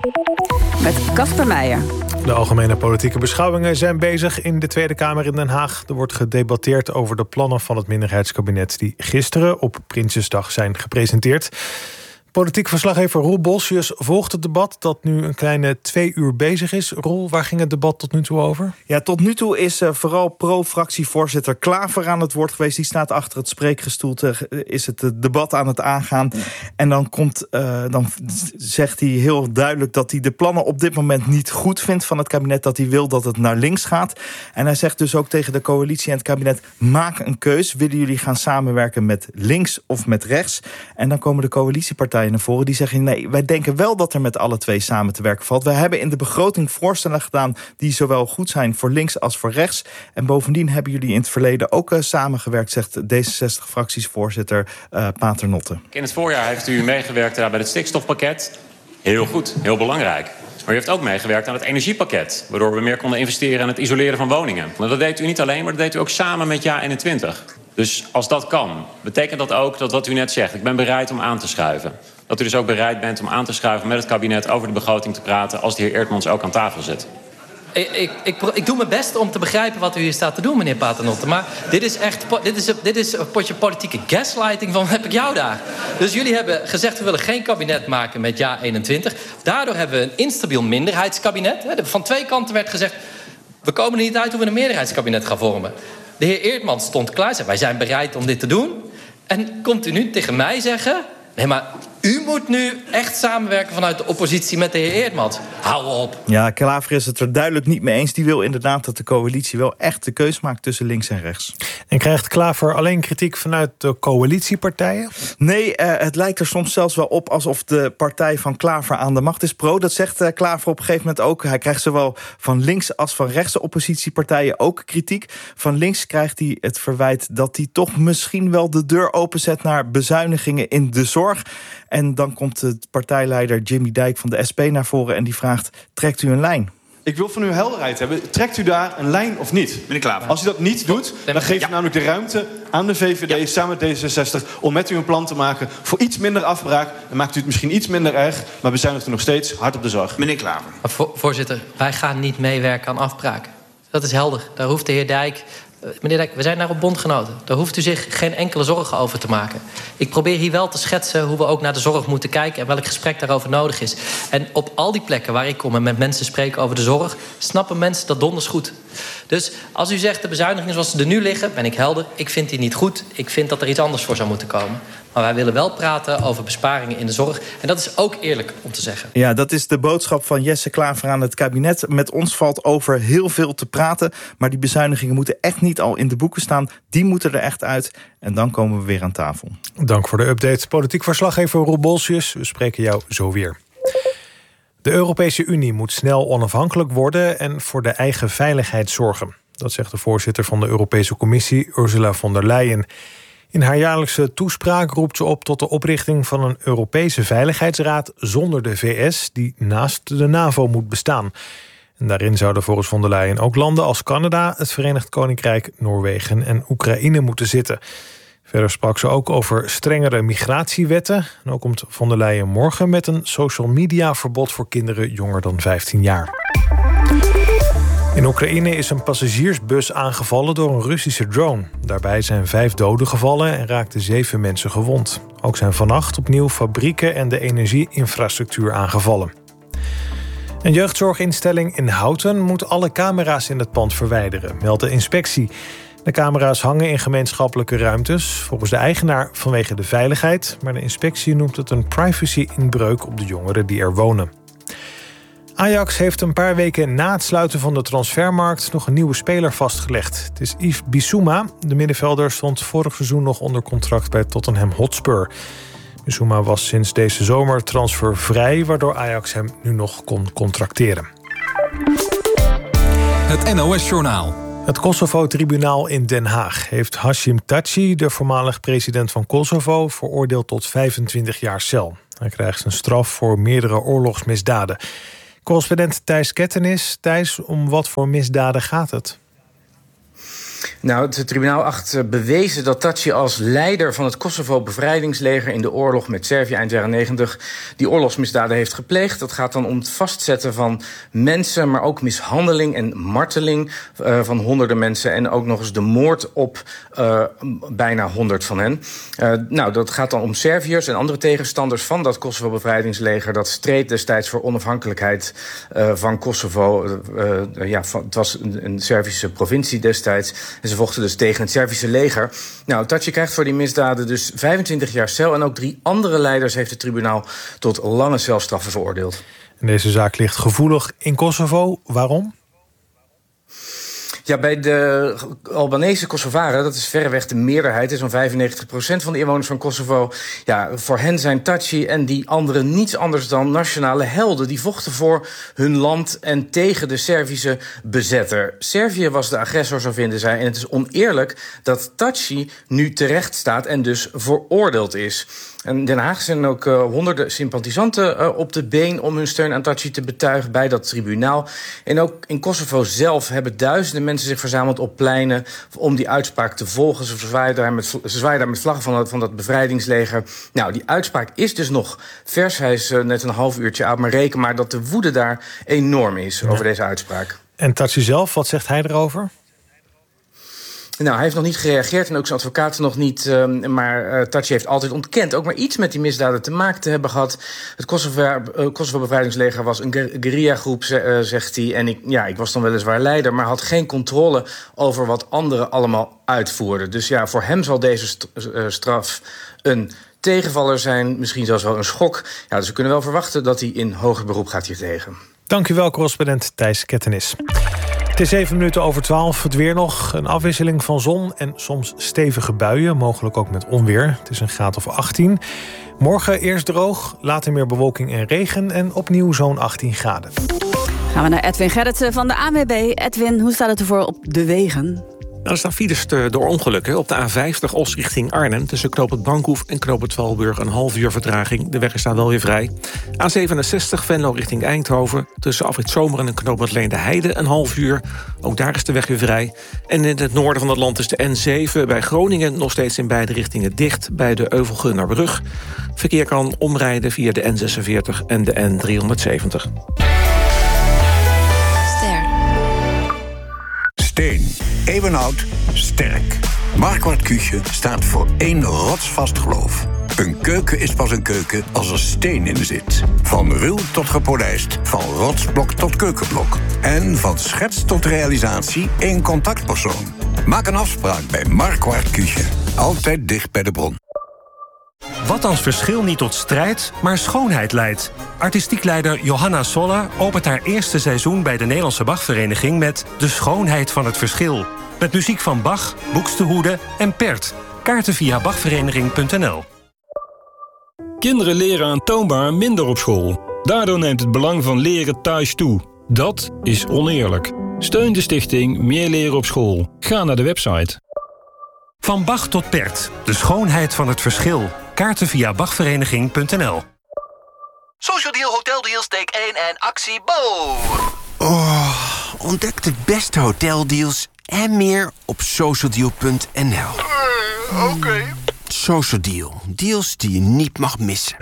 met Casper Meijer. De algemene politieke beschouwingen zijn bezig in de Tweede Kamer in Den Haag. Er wordt gedebatteerd over de plannen van het minderheidskabinet die gisteren op Prinsjesdag zijn gepresenteerd. Politiek verslaggever Roel Bolsius volgt het debat dat nu een kleine twee uur bezig is. Roel, waar ging het debat tot nu toe over? Ja, tot nu toe is uh, vooral pro-fractievoorzitter Klaver aan het woord geweest. Die staat achter het spreekgestoelte, is het debat aan het aangaan. En dan, komt, uh, dan zegt hij heel duidelijk dat hij de plannen op dit moment niet goed vindt van het kabinet. Dat hij wil dat het naar links gaat. En hij zegt dus ook tegen de coalitie en het kabinet: maak een keus. Willen jullie gaan samenwerken met links of met rechts? En dan komen de coalitiepartijen naar voren die zeggen: nee, wij denken wel dat er met alle twee samen te werken valt. We hebben in de begroting voorstellen gedaan die zowel goed zijn voor links als voor rechts. En bovendien hebben jullie in het verleden ook uh, samengewerkt, zegt D zesenzestig-fractiesvoorzitter uh, Paternotte. In het voorjaar heeft u meegewerkt bij het stikstofpakket. Heel goed, heel belangrijk. Maar u heeft ook meegewerkt aan het energiepakket, waardoor we meer konden investeren in het isoleren van woningen. Maar dat deed u niet alleen, maar dat deed u ook samen met Ja eenentwintig. Dus als dat kan, betekent dat ook dat wat u net zegt: ik ben bereid om aan te schuiven. Dat u dus ook bereid bent om aan te schuiven met het kabinet over de begroting te praten als de heer Eertmans ook aan tafel zit. Ik, ik, ik, ik doe mijn best om te begrijpen wat u hier staat te doen, meneer Paternotte. Maar dit is echt dit is, dit is een potje politieke gaslighting van heb ik jou daar. Dus jullie hebben gezegd: we willen geen kabinet maken met Ja eenentwintig. Daardoor hebben we een instabiel minderheidskabinet. Van twee kanten werd gezegd: we komen er niet uit hoe we een meerderheidskabinet gaan vormen. De heer Eertmans stond klaar, zei: wij zijn bereid om dit te doen. En komt u nu tegen mij zeggen: nee, maar u moet nu echt samenwerken vanuit de oppositie met de heer Eertmans. Hou op. Ja, Klaver is het er duidelijk niet mee eens. Die wil inderdaad dat de coalitie wel echt de keus maakt tussen links en rechts. En krijgt Klaver alleen kritiek vanuit de coalitiepartijen? Nee, uh, het lijkt er soms zelfs wel op alsof de partij van Klaver aan de macht is. Pro, dat zegt uh, Klaver op een gegeven moment ook. Hij krijgt zowel van links als van rechtse oppositiepartijen ook kritiek. Van links krijgt hij het verwijt dat hij toch misschien wel de deur openzet naar bezuinigingen in de zorg. En dan komt de partijleider Jimmy Dijk van de S P naar voren en die vraagt: trekt u een lijn? Ik wil van u helderheid hebben. Trekt u daar een lijn of niet? Meneer Klaver. Als u dat niet doet, dan geeft u ja. namelijk de ruimte aan de V V D ja. samen met D zesenzestig om met u een plan te maken voor iets minder afbraak. Dan maakt u het misschien iets minder erg, maar bezuinigt u nog steeds hard op de zorg. Meneer Klaver. Vo- voorzitter, wij gaan niet meewerken aan afbraak. Dat is helder. Daar hoeft de heer Dijk... Meneer Dijk, we zijn daar op bondgenoten. Daar hoeft u zich geen enkele zorgen over te maken. Ik probeer hier wel te schetsen hoe we ook naar de zorg moeten kijken en welk gesprek daarover nodig is. En op al die plekken waar ik kom en met mensen spreek over de zorg, snappen mensen dat donders goed. Dus als u zegt de bezuinigingen zoals ze er nu liggen, ben ik helder. Ik vind die niet goed. Ik vind dat er iets anders voor zou moeten komen. Maar wij willen wel praten over besparingen in de zorg. En dat is ook eerlijk om te zeggen. Ja, dat is de boodschap van Jesse Klaver aan het kabinet. Met ons valt over heel veel te praten. Maar die bezuinigingen moeten echt niet al in de boeken staan. Die moeten er echt uit. En dan komen we weer aan tafel. Dank voor de update. Politiek verslaggever Roel Bolsius. We spreken jou zo weer. De Europese Unie moet snel onafhankelijk worden en voor de eigen veiligheid zorgen. Dat zegt de voorzitter van de Europese Commissie, Ursula von der Leyen. In haar jaarlijkse toespraak roept ze op tot de oprichting van een Europese Veiligheidsraad zonder de V S, die naast de NAVO moet bestaan. En daarin zouden volgens von der Leyen ook landen als Canada, het Verenigd Koninkrijk, Noorwegen en Oekraïne moeten zitten. Verder sprak ze ook over strengere migratiewetten. En ook komt von der Leyen morgen met een social media verbod voor kinderen jonger dan vijftien jaar. In Oekraïne is een passagiersbus aangevallen door een Russische drone. Daarbij zijn vijf doden gevallen en raakten zeven mensen gewond. Ook zijn vannacht opnieuw fabrieken en de energieinfrastructuur aangevallen. Een jeugdzorginstelling in Houten moet alle camera's in het pand verwijderen, meldt de inspectie. De camera's hangen in gemeenschappelijke ruimtes, volgens de eigenaar vanwege de veiligheid, maar de inspectie noemt het een privacy-inbreuk op de jongeren die er wonen. Ajax heeft een paar weken na het sluiten van de transfermarkt nog een nieuwe speler vastgelegd. Het is Yves Bissouma. De middenvelder stond vorig seizoen nog onder contract bij Tottenham Hotspur. Bissouma was sinds deze zomer transfervrij, waardoor Ajax hem nu nog kon contracteren. Het N O S-journaal. Het Kosovo-tribunaal in Den Haag heeft Hashim Thaçi, de voormalig president van Kosovo, veroordeeld tot vijfentwintig jaar cel. Hij krijgt een straf voor meerdere oorlogsmisdaden. Correspondent Thijs Kettenis. Thijs, om wat voor misdaden gaat het? Nou, het tribunaal acht bewezen dat Thaçi als leider van het Kosovo-bevrijdingsleger in de oorlog met Servië eind jaren negentig die oorlogsmisdaden heeft gepleegd. Dat gaat dan om het vastzetten van mensen, maar ook mishandeling en marteling uh, van honderden mensen en ook nog eens de moord op uh, bijna honderd van hen. Uh, nou, dat gaat dan om Serviërs en andere tegenstanders van dat Kosovo-bevrijdingsleger. Dat streed destijds voor onafhankelijkheid uh, van Kosovo. Uh, uh, ja, van, het was een, een Servische provincie destijds. En ze vochten dus tegen het Servische leger. Nou, Thaçi krijgt voor die misdaden dus vijfentwintig jaar cel. En ook drie andere leiders heeft het tribunaal tot lange celstraffen veroordeeld. En deze zaak ligt gevoelig in Kosovo. Waarom? Ja, bij de Albanese Kosovaren, dat is verreweg de meerderheid, is zo'n vijfennegentig procent van de inwoners van Kosovo. Ja, voor hen zijn Thaçi en die anderen niets anders dan nationale helden. Die vochten voor hun land en tegen de Servische bezetter. Servië was de agressor, zo vinden zij. En het is oneerlijk dat Thaçi nu terecht staat en dus veroordeeld is. En in Den Haag zijn ook uh, honderden sympathisanten uh, op de been om hun steun aan Thaçi te betuigen bij dat tribunaal. En ook in Kosovo zelf hebben duizenden mensen zich verzameld op pleinen om die uitspraak te volgen. Ze zwaaien daar met, ze zwaaien daar met vlaggen van dat, van dat bevrijdingsleger. Nou, die uitspraak is dus nog vers. Hij is uh, net een half uurtje oud, maar reken maar dat de woede daar enorm is ja. over deze uitspraak. En Thaçi zelf, wat zegt hij erover? Nou, hij heeft nog niet gereageerd en ook zijn advocaat nog niet. Uh, maar uh, Thaçi heeft altijd ontkend ook maar iets met die misdaden te maken te hebben gehad. Het Kosovo-bevrijdingsleger uh, was een guerrilla-groep, uh, zegt hij. En ik, ja, ik was dan weliswaar leider, maar had geen controle over wat anderen allemaal uitvoerden. Dus ja, voor hem zal deze st- uh, straf een tegenvaller zijn. Misschien zelfs wel een schok. Ja, dus we kunnen wel verwachten dat hij in hoger beroep gaat hiertegen. Dank u wel, correspondent Thijs Kettenis. Het is zeven minuten over twaalf. Het weer nog. Een afwisseling van zon en soms stevige buien. Mogelijk ook met onweer. Het is een graad of achttien. Morgen eerst droog, later meer bewolking en regen. En opnieuw zo'n achttien graden. Gaan we naar Edwin Gerritsen van de A N W B. Edwin, hoe staat het ervoor op de wegen? Nou, er staan files door ongelukken. Op de A vijftig Os richting Arnhem. Tussen knooppunt Bankhoef en knooppunt Valburg een half uur vertraging. De weg is daar wel weer vrij. A zevenenzestig Venlo richting Eindhoven. Tussen Afrit Zomeren en knooppunt Leende Heide een half uur. Ook daar is de weg weer vrij. En in het noorden van het land is de N zeven bij Groningen nog steeds in beide richtingen dicht bij de Euvelgunnerbrug. Verkeer kan omrijden via de N zesenveertig en de N driehonderdzeventig. Steen, eeuwenoud, sterk. Marquardt Küche staat voor één rotsvast geloof. Een keuken is pas een keuken als er steen in zit. Van ruw tot gepolijst, van rotsblok tot keukenblok. En van schets tot realisatie één contactpersoon. Maak een afspraak bij Marquardt Küche. Altijd dicht bij de bron. Wat als verschil niet tot strijd, maar schoonheid leidt? Artistiek leider Johanna Sola opent haar eerste seizoen bij de Nederlandse Bachvereniging met De Schoonheid van het Verschil. Met muziek van Bach, Buxtehude en Pert. Kaarten via bachvereniging punt n l. Kinderen leren aantoonbaar minder op school. Daardoor neemt het belang van leren thuis toe. Dat is oneerlijk. Steun de stichting Meer Leren op School. Ga naar de website. Van Bach tot Pert. De schoonheid van het verschil. Kaarten via bachvereniging punt n l. Social Deal, Hotel Deals, take één en actie Bo. Oh, ontdek de beste hoteldeals en meer op social deal punt n l. Uh, Oké. Okay. Social Deal. Deals die je niet mag missen.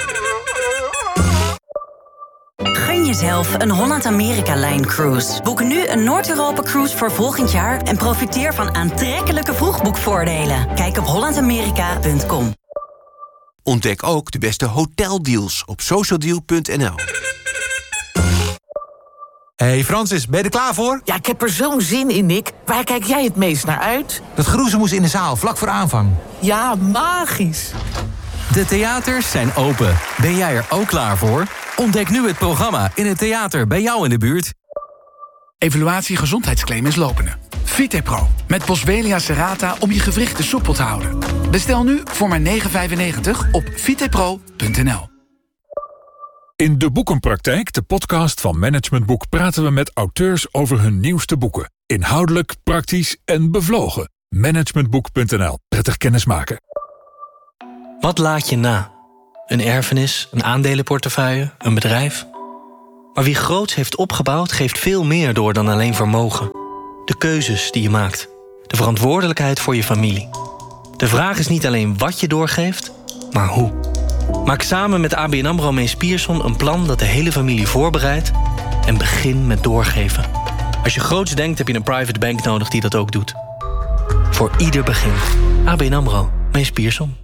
Gun jezelf een Holland-Amerika-lijn-cruise. Boek nu een Noord-Europa-cruise voor volgend jaar... en profiteer van aantrekkelijke vroegboekvoordelen. Kijk op holland amerika punt com. Ontdek ook de beste hoteldeals op social deal punt n l. Hey Francis, ben je er klaar voor? Ja, ik heb er zo'n zin in, Nick. Waar kijk jij het meest naar uit? Dat geroezemoes in de zaal, vlak voor aanvang. Ja, magisch. De theaters zijn open. Ben jij er ook klaar voor? Ontdek nu het programma in het theater bij jou in de buurt. Evaluatie gezondheidsclaim is lopende. Vitepro, met Boswellia serrata om je gewrichten soepel te houden. Bestel nu voor maar negen vijfennegentig op vitepro punt n l. In De Boekenpraktijk, de podcast van Management Boek, praten we met auteurs over hun nieuwste boeken. Inhoudelijk, praktisch en bevlogen. managementboek punt n l. Prettig kennismaken. Wat laat je na? Een erfenis, een aandelenportefeuille, een bedrijf? Maar wie groots heeft opgebouwd, geeft veel meer door dan alleen vermogen. De keuzes die je maakt. De verantwoordelijkheid voor je familie. De vraag is niet alleen wat je doorgeeft, maar hoe. Maak samen met A B N AMRO Mees Pierson een plan dat de hele familie voorbereidt en begin met doorgeven. Als je groots denkt, heb je een private bank nodig die dat ook doet. Voor ieder begin. A B N AMRO Mees Pierson.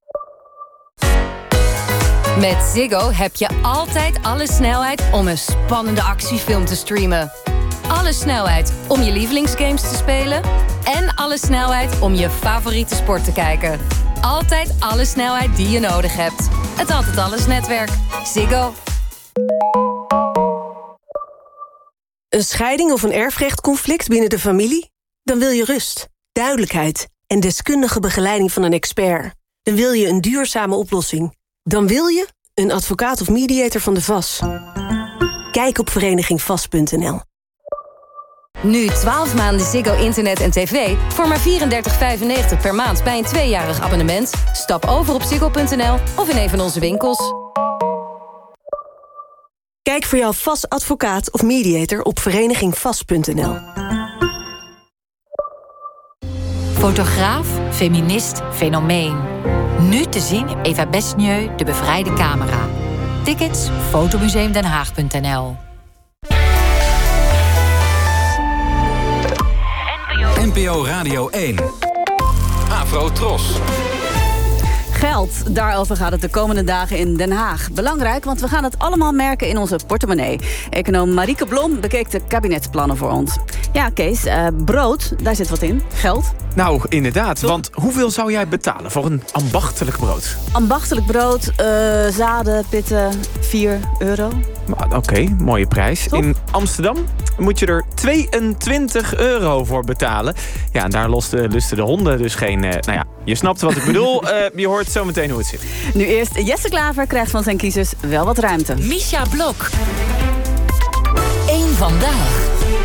Met Ziggo heb je altijd alle snelheid om een spannende actiefilm te streamen. Alle snelheid om je lievelingsgames te spelen. En alle snelheid om je favoriete sport te kijken. Altijd alle snelheid die je nodig hebt. Het Altijd Alles netwerk. Ziggo. Een scheiding of een erfrechtconflict binnen de familie? Dan wil je rust, duidelijkheid en deskundige begeleiding van een expert. Dan wil je een duurzame oplossing. Dan wil je een advocaat of mediator van de V A S. Kijk op vereniging vast punt n l. Nu twaalf maanden Ziggo internet en tv voor maar vierendertig vijfennegentig per maand bij een tweejarig abonnement. Stap over op ziggo punt n l of in een van onze winkels. Kijk voor jouw V A S advocaat of mediator op vereniging vast punt n l. Fotograaf, feminist, fenomeen. Nu te zien in Eva Besnieu, De Bevrijde Camera. Tickets, fotomuseum den haag punt n l. N P O Radio één. Afro Tros. Geld, daarover gaat het de komende dagen in Den Haag. Belangrijk, want we gaan het allemaal merken in onze portemonnee. Econoom Marieke Blom bekeek de kabinetsplannen voor ons. Ja, Kees, uh, brood, daar zit wat in. Geld. Nou, inderdaad. Want hoeveel zou jij betalen voor een ambachtelijk brood? Ambachtelijk brood, uh, zaden, pitten, vier euro. Oké, okay, mooie prijs. Top. In Amsterdam moet je er tweeëntwintig euro voor betalen. Ja, en daar losten, lusten de honden dus geen... Uh, nou ja, je snapt wat ik bedoel. Uh, je hoort zo meteen hoe het zit. Nu eerst Jesse Klaver krijgt van zijn kiezers wel wat ruimte. Misha Blok. Eén vandaag.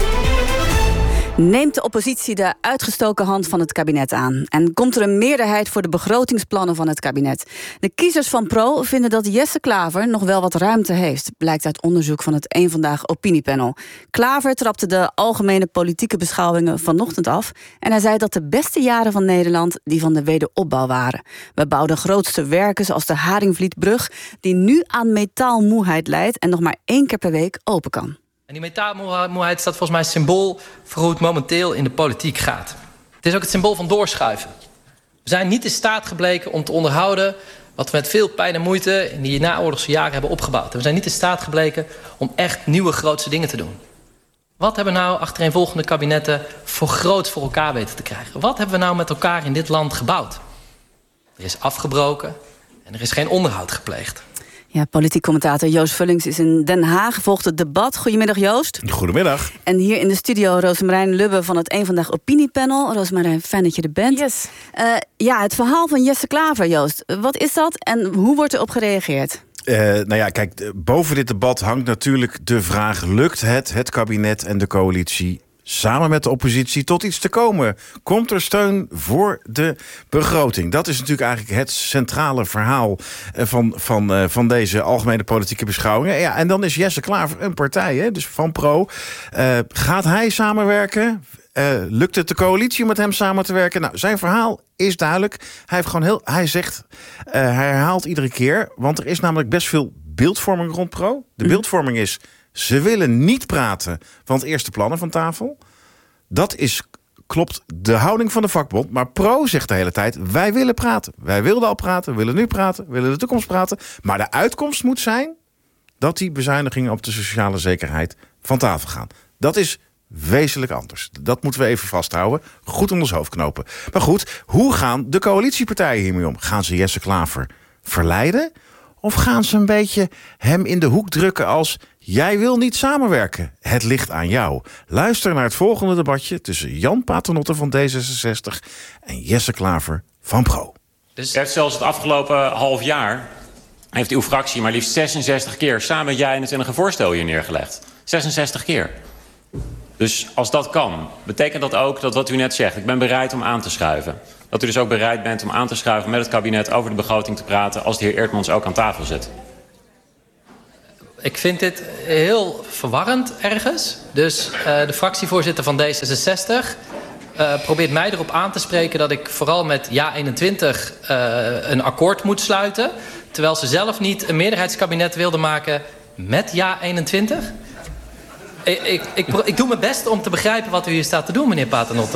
Neemt de oppositie de uitgestoken hand van het kabinet aan? En komt er een meerderheid voor de begrotingsplannen van het kabinet? De kiezers van Pro vinden dat Jesse Klaver nog wel wat ruimte heeft, blijkt uit onderzoek van het Eén Vandaag opiniepanel. Klaver trapte de algemene politieke beschouwingen vanochtend af en hij zei dat de beste jaren van Nederland die van de wederopbouw waren. We bouwden grootste werken zoals de Haringvlietbrug, die nu aan metaalmoeheid leidt en nog maar één keer per week open kan. En die metaalmoeheid staat volgens mij symbool voor hoe het momenteel in de politiek gaat. Het is ook het symbool van doorschuiven. We zijn niet in staat gebleken om te onderhouden wat we met veel pijn en moeite in die naoorlogse jaren hebben opgebouwd. En we zijn niet in staat gebleken om echt nieuwe grootse dingen te doen. Wat hebben we nou achtereenvolgende kabinetten voor groots voor elkaar weten te krijgen? Wat hebben we nou met elkaar in dit land gebouwd? Er is afgebroken en er is geen onderhoud gepleegd. Ja, politiek commentator Joost Vullings is in Den Haag, volgt het debat. Goedemiddag, Joost. Goedemiddag. En hier in de studio Rosemarijn Lubbe van het Eén Vandaag opiniepanel. Rosemarijn, fijn dat je er bent. Yes. Uh, ja, het verhaal van Jesse Klaver, Joost. Wat is dat en hoe wordt erop gereageerd? Uh, nou ja, kijk, boven dit debat hangt natuurlijk de vraag: lukt het, het kabinet en de coalitie, samen met de oppositie tot iets te komen. Komt er steun voor de begroting? Dat is natuurlijk eigenlijk het centrale verhaal van, van, van deze algemene politieke beschouwingen. Ja, en dan is Jesse Klaver een partij, hè, dus van Pro. Uh, gaat hij samenwerken? Uh, lukt het de coalitie om met hem samen te werken? Nou, zijn verhaal is duidelijk. Hij heeft gewoon heel, hij zegt, uh, hij herhaalt iedere keer, want er is namelijk best veel beeldvorming rond Pro. De beeldvorming is, ze willen niet praten, want eerst de plannen van tafel. Dat is, klopt de houding van de vakbond. Maar Pro zegt de hele tijd, wij willen praten. Wij wilden al praten, we willen nu praten, we willen de toekomst praten. Maar de uitkomst moet zijn dat die bezuinigingen op de sociale zekerheid van tafel gaan. Dat is wezenlijk anders. Dat moeten we even vasthouden. Goed onder ons hoofd knopen. Maar goed, hoe gaan de coalitiepartijen hiermee om? Gaan ze Jesse Klaver verleiden? Of gaan ze een beetje hem in de hoek drukken als, jij wil niet samenwerken, het ligt aan jou. Luister naar het volgende debatje tussen Jan Paternotte van D zesenzestig en Jesse Klaver van Pro. Dus... Ja, zelfs het afgelopen half jaar heeft uw fractie maar liefst zesenzestig keer samen met jij en een voorstel hier neergelegd. zesenzestig keer. Dus als dat kan, betekent dat ook dat wat u net zegt, ik ben bereid om aan te schuiven. Dat u dus ook bereid bent om aan te schuiven met het kabinet over de begroting te praten als de heer Eertmans ook aan tafel zit. Ik vind dit heel verwarrend ergens. Dus uh, de fractievoorzitter van D zesenzestig uh, probeert mij erop aan te spreken dat ik vooral met Ja eenentwintig uh, een akkoord moet sluiten. Terwijl ze zelf niet een meerderheidskabinet wilde maken met Ja eenentwintig. Ik, ik, ik, ik doe mijn best om te begrijpen wat u hier staat te doen, meneer Paternotte.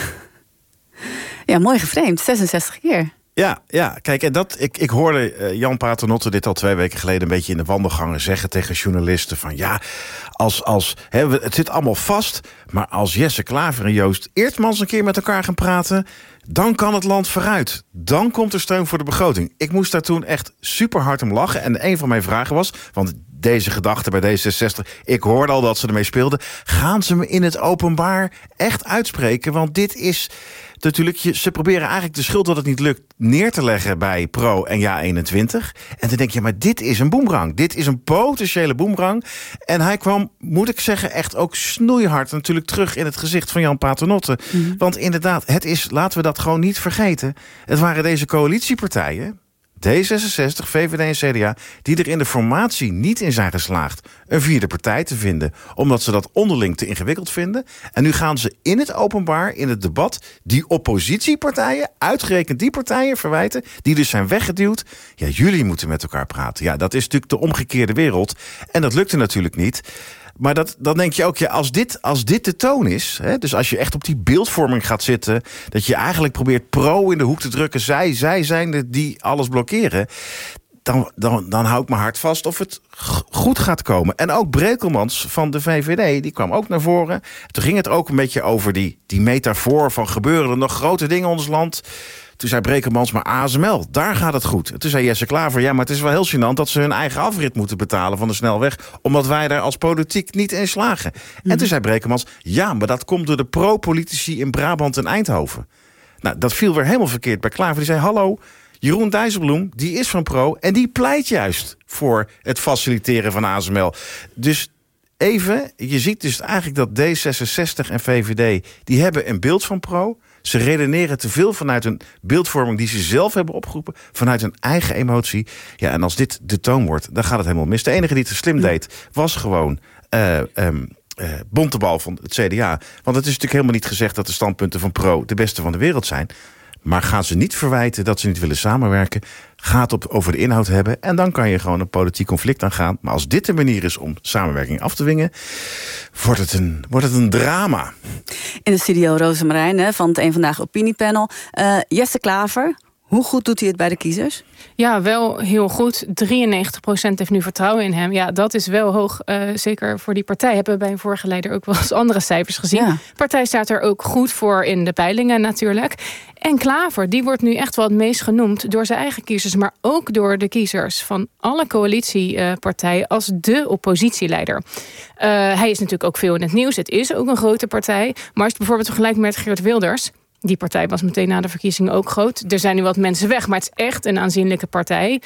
Ja, mooi geframed. zesenzestig keer. Ja, ja, kijk, en dat, ik, ik hoorde uh, Jan Paternotte dit al twee weken geleden een beetje in de wandelgangen zeggen tegen journalisten van ja, als, als hè, het zit allemaal vast, maar als Jesse Klaver en Joost Eertmans een keer met elkaar gaan praten, dan kan het land vooruit. Dan komt er steun voor de begroting. Ik moest daar toen echt super hard om lachen. En een van mijn vragen was, want deze gedachte bij D zesenzestig, ik hoorde al dat ze ermee speelden, gaan ze me in het openbaar echt uitspreken? Want dit is natuurlijk, ze proberen eigenlijk de schuld dat het niet lukt neer te leggen bij Pro en Ja eenentwintig. En dan denk je, maar dit is een boemerang. Dit is een potentiële boemerang. En hij kwam, moet ik zeggen, echt ook snoeihard natuurlijk terug in het gezicht van Jan Paternotte. Mm-hmm. Want inderdaad, het is, laten we dat gewoon niet vergeten, het waren deze coalitiepartijen, D zesenzestig, V V D en C D A, die er in de formatie niet in zijn geslaagd een vierde partij te vinden, omdat ze dat onderling te ingewikkeld vinden. En nu gaan ze in het openbaar, in het debat, die oppositiepartijen, uitgerekend die partijen, verwijten, die dus zijn weggeduwd. Ja, jullie moeten met elkaar praten. Ja, dat is natuurlijk de omgekeerde wereld. En dat lukte natuurlijk niet. Maar dat, dan denk je ook, ja, als dit, als dit de toon is, hè, dus als je echt op die beeldvorming gaat zitten, dat je eigenlijk probeert Pro in de hoek te drukken, zij, zij zijn de die alles blokkeren, dan, dan, dan hou ik mijn hart vast of het goed gaat komen. En ook Brekelmans van de V V D, die kwam ook naar voren. Toen ging het ook een beetje over die, die metafoor van gebeuren er nog grote dingen in ons land. Toen zei Brekelmans, maar A S M L, daar gaat het goed. Toen zei Jesse Klaver, ja, maar het is wel heel gênant dat ze hun eigen afrit moeten betalen van de snelweg, omdat wij daar als politiek niet in slagen. Mm. En toen zei Brekelmans, ja, maar dat komt door de pro-politici in Brabant en Eindhoven. Nou, dat viel weer helemaal verkeerd bij Klaver. Die zei, hallo, Jeroen Dijsselbloem, die is van Pro en die pleit juist voor het faciliteren van A S M L. Dus even, je ziet dus eigenlijk dat D zesenzestig en V V D, die hebben een beeld van Pro. Ze redeneren te veel vanuit een beeldvorming die ze zelf hebben opgeroepen, vanuit hun eigen emotie. Ja, en als dit de toon wordt, dan gaat het helemaal mis. De enige die het slim deed, was gewoon uh, um, uh, Bontebal van het C D A. Want het is natuurlijk helemaal niet gezegd dat de standpunten van Pro de beste van de wereld zijn. Maar gaan ze niet verwijten dat ze niet willen samenwerken. Ga het op, over de inhoud hebben. En dan kan je gewoon een politiek conflict aangaan. Maar als dit de manier is om samenwerking af te dwingen, wordt het een, wordt het een drama. In de studio Rosemarijn hè, van het Eén Vandaag opiniepanel. Uh, Jesse Klaver, hoe goed doet hij het bij de kiezers? Ja, wel heel goed. drieënnegentig procent heeft nu vertrouwen in hem. Ja, dat is wel hoog. Uh, zeker voor die partij. Hebben we bij een vorige leider ook wel eens andere cijfers gezien. Ja. De partij staat er ook goed voor in de peilingen natuurlijk. En Klaver, die wordt nu echt wel het meest genoemd door zijn eigen kiezers, maar ook door de kiezers van alle coalitiepartijen als de oppositieleider. Uh, hij is natuurlijk ook veel in het nieuws. Het is ook een grote partij. Maar als je bijvoorbeeld vergelijkt met Geert Wilders, die partij was meteen na de verkiezingen ook groot. Er zijn nu wat mensen weg, maar het is echt een aanzienlijke partij.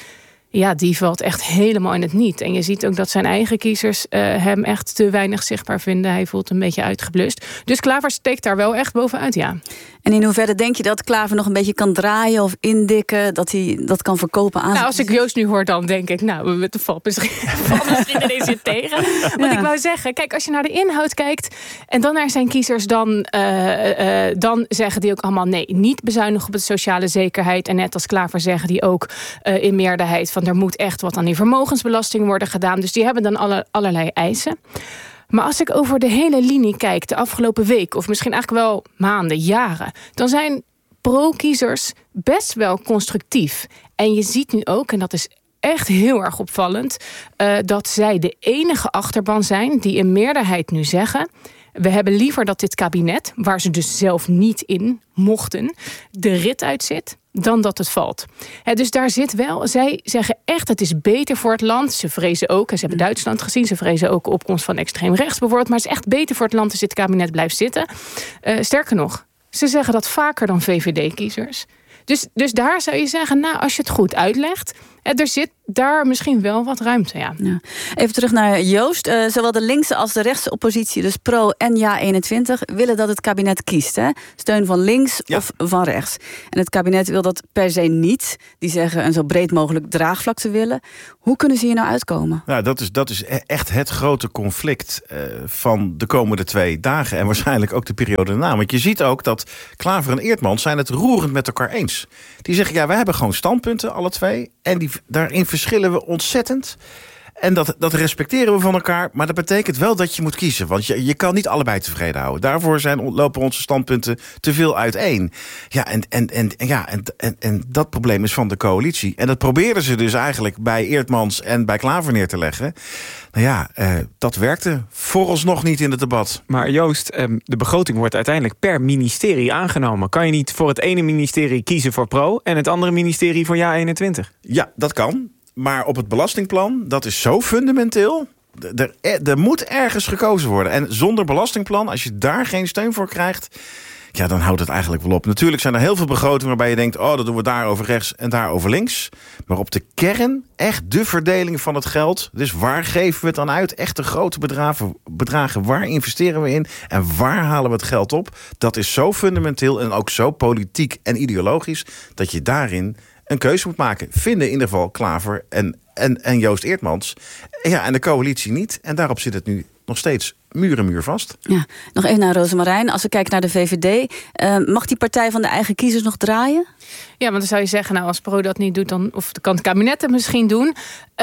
Ja, die valt echt helemaal in het niet. En je ziet ook dat zijn eigen kiezers uh, hem echt te weinig zichtbaar vinden. Hij voelt een beetje uitgeblust. Dus Klaver steekt daar wel echt bovenuit, ja. En in hoeverre denk je dat Klaver nog een beetje kan draaien of indikken, dat hij dat kan verkopen aan? Nou, als ik Joost nu hoor, dan denk ik, nou, we valt misschien, valt misschien ineens weer tegen. Want ja. ik wou zeggen, kijk, als je naar de inhoud kijkt en dan naar zijn kiezers, dan, uh, uh, dan zeggen die ook allemaal nee, niet bezuinigen op de sociale zekerheid. En net als Klaver zeggen die ook uh, in meerderheid van er moet echt wat aan die vermogensbelasting worden gedaan. Dus die hebben dan alle, allerlei eisen. Maar als ik over de hele linie kijk, de afgelopen week, of misschien eigenlijk wel maanden, jaren, dan zijn pro-kiezers best wel constructief. En je ziet nu ook, en dat is echt heel erg opvallend, uh, dat zij de enige achterban zijn die in meerderheid nu zeggen, we hebben liever dat dit kabinet, waar ze dus zelf niet in mochten, de rit uitzit, dan dat het valt. He, dus daar zit wel, zij zeggen echt, het is beter voor het land. Ze vrezen ook, en ze hebben Duitsland gezien, ze vrezen ook opkomst van extreem rechts bijvoorbeeld, maar het is echt beter voor het land als dit kabinet blijft zitten. Uh, sterker nog, ze zeggen dat vaker dan V V D-kiezers. Dus, dus daar zou je zeggen, nou, als je het goed uitlegt, er zit daar misschien wel wat ruimte, ja. ja. Even terug naar Joost. Uh, zowel de linkse als de rechtse oppositie, dus Pro en Ja eenentwintig, willen dat het kabinet kiest. Hè? Steun van links ja. of van rechts. En het kabinet wil dat per se niet. Die zeggen een zo breed mogelijk draagvlak te willen. Hoe kunnen ze hier nou uitkomen? Nou, dat is, dat is echt het grote conflict uh, van de komende twee dagen. En waarschijnlijk ook de periode daarna. Want je ziet ook dat Klaver en Eertmans zijn het roerend met elkaar eens. Die zeggen, ja, wij hebben gewoon standpunten, alle twee. En die, daarin verschillen we ontzettend. En dat, dat respecteren we van elkaar. Maar dat betekent wel dat je moet kiezen. Want je, je kan niet allebei tevreden houden. Daarvoor zijn, lopen onze standpunten te veel uiteen. Ja, en, en, en, ja en, en, en dat probleem is van de coalitie. En dat probeerden ze dus eigenlijk bij Eertmans en bij Klaver neer te leggen. Nou ja, uh, dat werkte vooralsnog niet in het debat. Maar Joost, um, de begroting wordt uiteindelijk per ministerie aangenomen. Kan je niet voor het ene ministerie kiezen voor Pro en het andere ministerie voor Ja eenentwintig? Ja, dat kan. Maar op het belastingplan, dat is zo fundamenteel. Er, er moet ergens gekozen worden. En zonder belastingplan, als je daar geen steun voor krijgt, ja, dan houdt het eigenlijk wel op. Natuurlijk zijn er heel veel begrotingen waarbij je denkt, oh, dat doen we daar over rechts en daar over links. Maar op de kern, echt de verdeling van het geld. Dus waar geven we het dan uit? Echt de grote bedragen, bedragen, waar investeren we in? En waar halen we het geld op? Dat is zo fundamenteel en ook zo politiek en ideologisch, dat je daarin een keuze moet maken. Vinden in ieder geval Klaver en, en, en Joost Eertmans. Ja, en de coalitie niet. En daarop zit het nu nog steeds muur en muur vast. Ja, nog even naar Rosemarijn. Als we kijken naar de V V D, uh, mag die partij van de eigen kiezers nog draaien? Ja, want dan zou je zeggen, nou, als Pro dat niet doet, dan of kan het kabinet het misschien doen. Uh,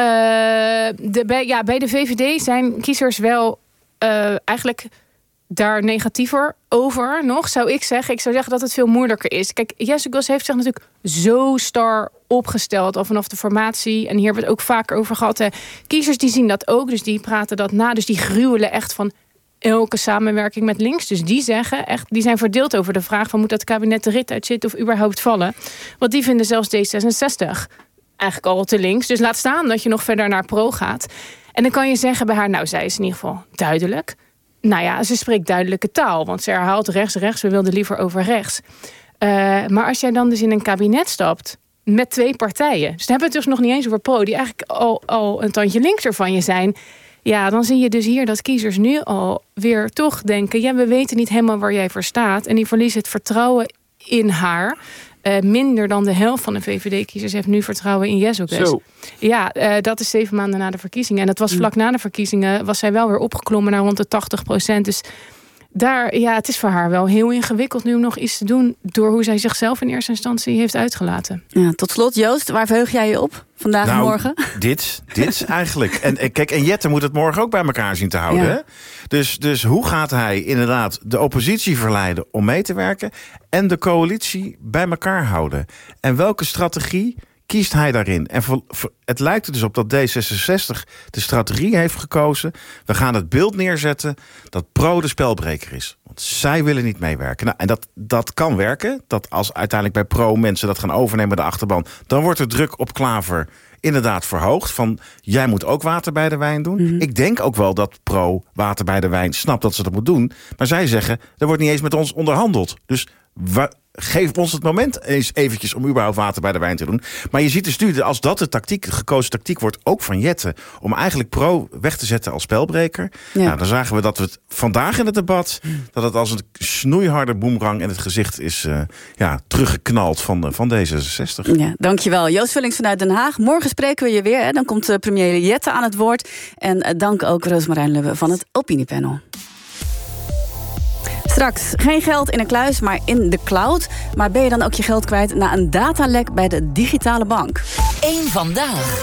de, bij, ja, bij de V V D zijn kiezers wel uh, eigenlijk daar negatiever over nog, zou ik zeggen. Ik zou zeggen dat het veel moeilijker is. Kijk, Jesse Gos heeft zich natuurlijk zo star opgesteld al vanaf de formatie. En hier hebben we het ook vaker over gehad. Hè. Kiezers die zien dat ook, dus die praten dat na. Dus die gruwelen echt van elke samenwerking met links. Dus die zeggen echt, die zijn verdeeld over de vraag van moet dat kabinet de rit uitzitten of überhaupt vallen. Want die vinden zelfs D zesenzestig eigenlijk al te links. Dus laat staan dat je nog verder naar Pro gaat. En dan kan je zeggen bij haar, nou, zij is in ieder geval duidelijk. Nou ja, ze spreekt duidelijke taal, want ze herhaalt rechts, rechts, we wilden liever over rechts. Uh, maar als jij dan dus in een kabinet stapt met twee partijen, dus dan hebben we het dus nog niet eens over Pro, die eigenlijk al, al een tandje linkser van je zijn, ja, dan zie je dus hier dat kiezers nu al weer toch denken, ja, we weten niet helemaal waar jij voor staat, en die verliezen het vertrouwen in haar. Uh, minder dan de helft van de V V D-kiezers heeft nu vertrouwen in Jezus. Ja, uh, dat is zeven maanden na de verkiezingen. En dat was vlak na de verkiezingen, was zij wel weer opgeklommen naar rond de tachtig procent. Dus daar, ja, het is voor haar wel heel ingewikkeld nu om nog iets te doen door hoe zij zichzelf in eerste instantie heeft uitgelaten. Ja, tot slot, Joost, waar verheug jij je op vandaag nou, en morgen? Dit, dit eigenlijk. En kijk, en Jette moet het morgen ook bij elkaar zien te houden. Ja. Hè? Dus, dus hoe gaat hij inderdaad de oppositie verleiden om mee te werken en de coalitie bij elkaar houden? En welke strategie kiest hij daarin? En voor, voor, het lijkt er dus op dat D zesenzestig de strategie heeft gekozen. We gaan het beeld neerzetten dat Pro de spelbreker is. Want zij willen niet meewerken. Nou, en dat, dat kan werken. Dat als uiteindelijk bij Pro mensen dat gaan overnemen, de achterban, dan wordt de druk op Klaver inderdaad verhoogd. Van, jij moet ook water bij de wijn doen. Mm-hmm. Ik denk ook wel dat Pro water bij de wijn snapt dat ze dat moet doen. Maar zij zeggen, er wordt niet eens met ons onderhandeld. Dus wa- geef ons het moment eens eventjes om überhaupt water bij de wijn te doen. Maar je ziet dus nu, als dat de tactiek, de gekozen tactiek wordt, ook van Jette, om eigenlijk Pro weg te zetten als spelbreker. Ja. Nou, dan zagen we dat we het vandaag in het debat, dat het als een snoeiharde boemerang in het gezicht is uh, ja, teruggeknald van, van D zesenzestig. Ja, dankjewel. Joost Vullings vanuit Den Haag. Morgen spreken we je weer. Hè. Dan komt uh, premier Jette aan het woord. En uh, dank ook Roosmarijn Lubbe van het Opiniepanel. Straks geen geld in een kluis, maar in de cloud. Maar ben je dan ook je geld kwijt na een datalek bij de digitale bank? Eén vandaag.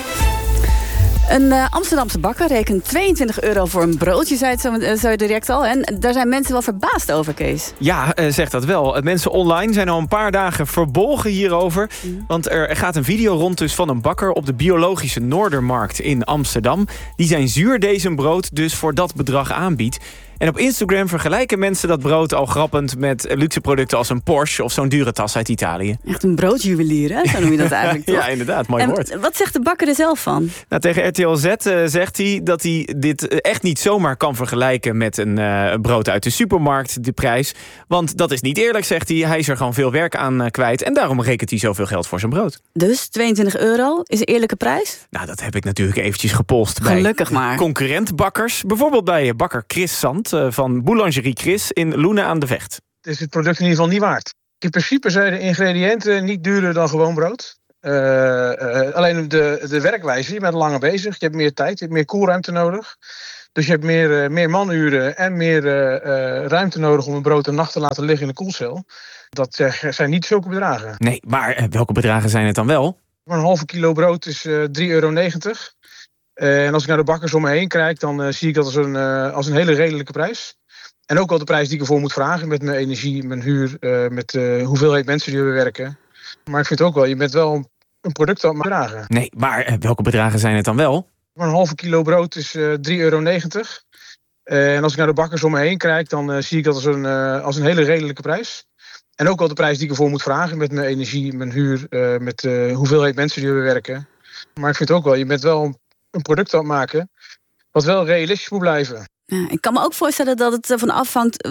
Een uh, Amsterdamse bakker rekent tweeëntwintig euro voor een broodje, zei het zo, uh, zo direct al. En daar zijn mensen wel verbaasd over, Kees. Ja, uh, zeg dat wel. Mensen online zijn al een paar dagen verbolgen hierover. Mm. Want er gaat een video rond dus van een bakker op de biologische Noordermarkt in Amsterdam. Die zijn zuurdesembrood dus voor dat bedrag aanbiedt. En op Instagram vergelijken mensen dat brood al grappend met luxe producten als een Porsche of zo'n dure tas uit Italië. Echt een broodjuwelier, hè? Zo noem je dat eigenlijk toch? Ja, inderdaad. Mooi en woord. Wat zegt de bakker er zelf van? Nou, tegen R T L Z uh, zegt hij dat hij dit echt niet zomaar kan vergelijken met een uh, brood uit de supermarkt, de prijs. Want dat is niet eerlijk, zegt hij. Hij is er gewoon veel werk aan uh, kwijt en daarom rekent hij zoveel geld voor zijn brood. Dus tweeëntwintig euro is een eerlijke prijs? Nou, dat heb ik natuurlijk eventjes gepolst Gelukkig bij maar. concurrentbakkers. Bijvoorbeeld bij bakker Chris Sant van Boulangerie Chris in Loenen aan de Vecht. Het is het product in ieder geval niet waard. In principe zijn de ingrediënten niet duurder dan gewoon brood. Uh, uh, alleen de, de werkwijze, je bent langer bezig. Je hebt meer tijd, je hebt meer koelruimte nodig. Dus je hebt meer, uh, meer manuren en meer uh, uh, ruimte nodig om een brood een nacht te laten liggen in de koelcel. Dat uh, zijn niet zulke bedragen. Nee, maar uh, welke bedragen zijn het dan wel? Een halve kilo brood is uh, drie euro negentig. Uh, en als ik naar de bakkers om me heen kijk, dan uh, zie ik dat als een, uh, als een hele redelijke prijs. En ook wel de prijs die ik ervoor moet vragen met mijn energie, mijn huur, uh, met de uh, hoeveelheid mensen die er werken. Maar ik vind ook wel, je bent wel een product aan het bedragen. Nee, maar uh, welke bedragen zijn het dan wel? Een halve kilo brood is uh, drie euro negentig. Uh, en als ik naar de bakkers om me heen kijk, dan uh, zie ik dat als een, uh, als een hele redelijke prijs. En ook wel de prijs die ik ervoor moet vragen met mijn energie, mijn huur, uh, met de uh, hoeveelheid mensen die er werken. Maar ik vind ook wel, je bent wel een product aan het maken wat wel realistisch moet blijven. Ja, ik kan me ook voorstellen dat het ervan afhangt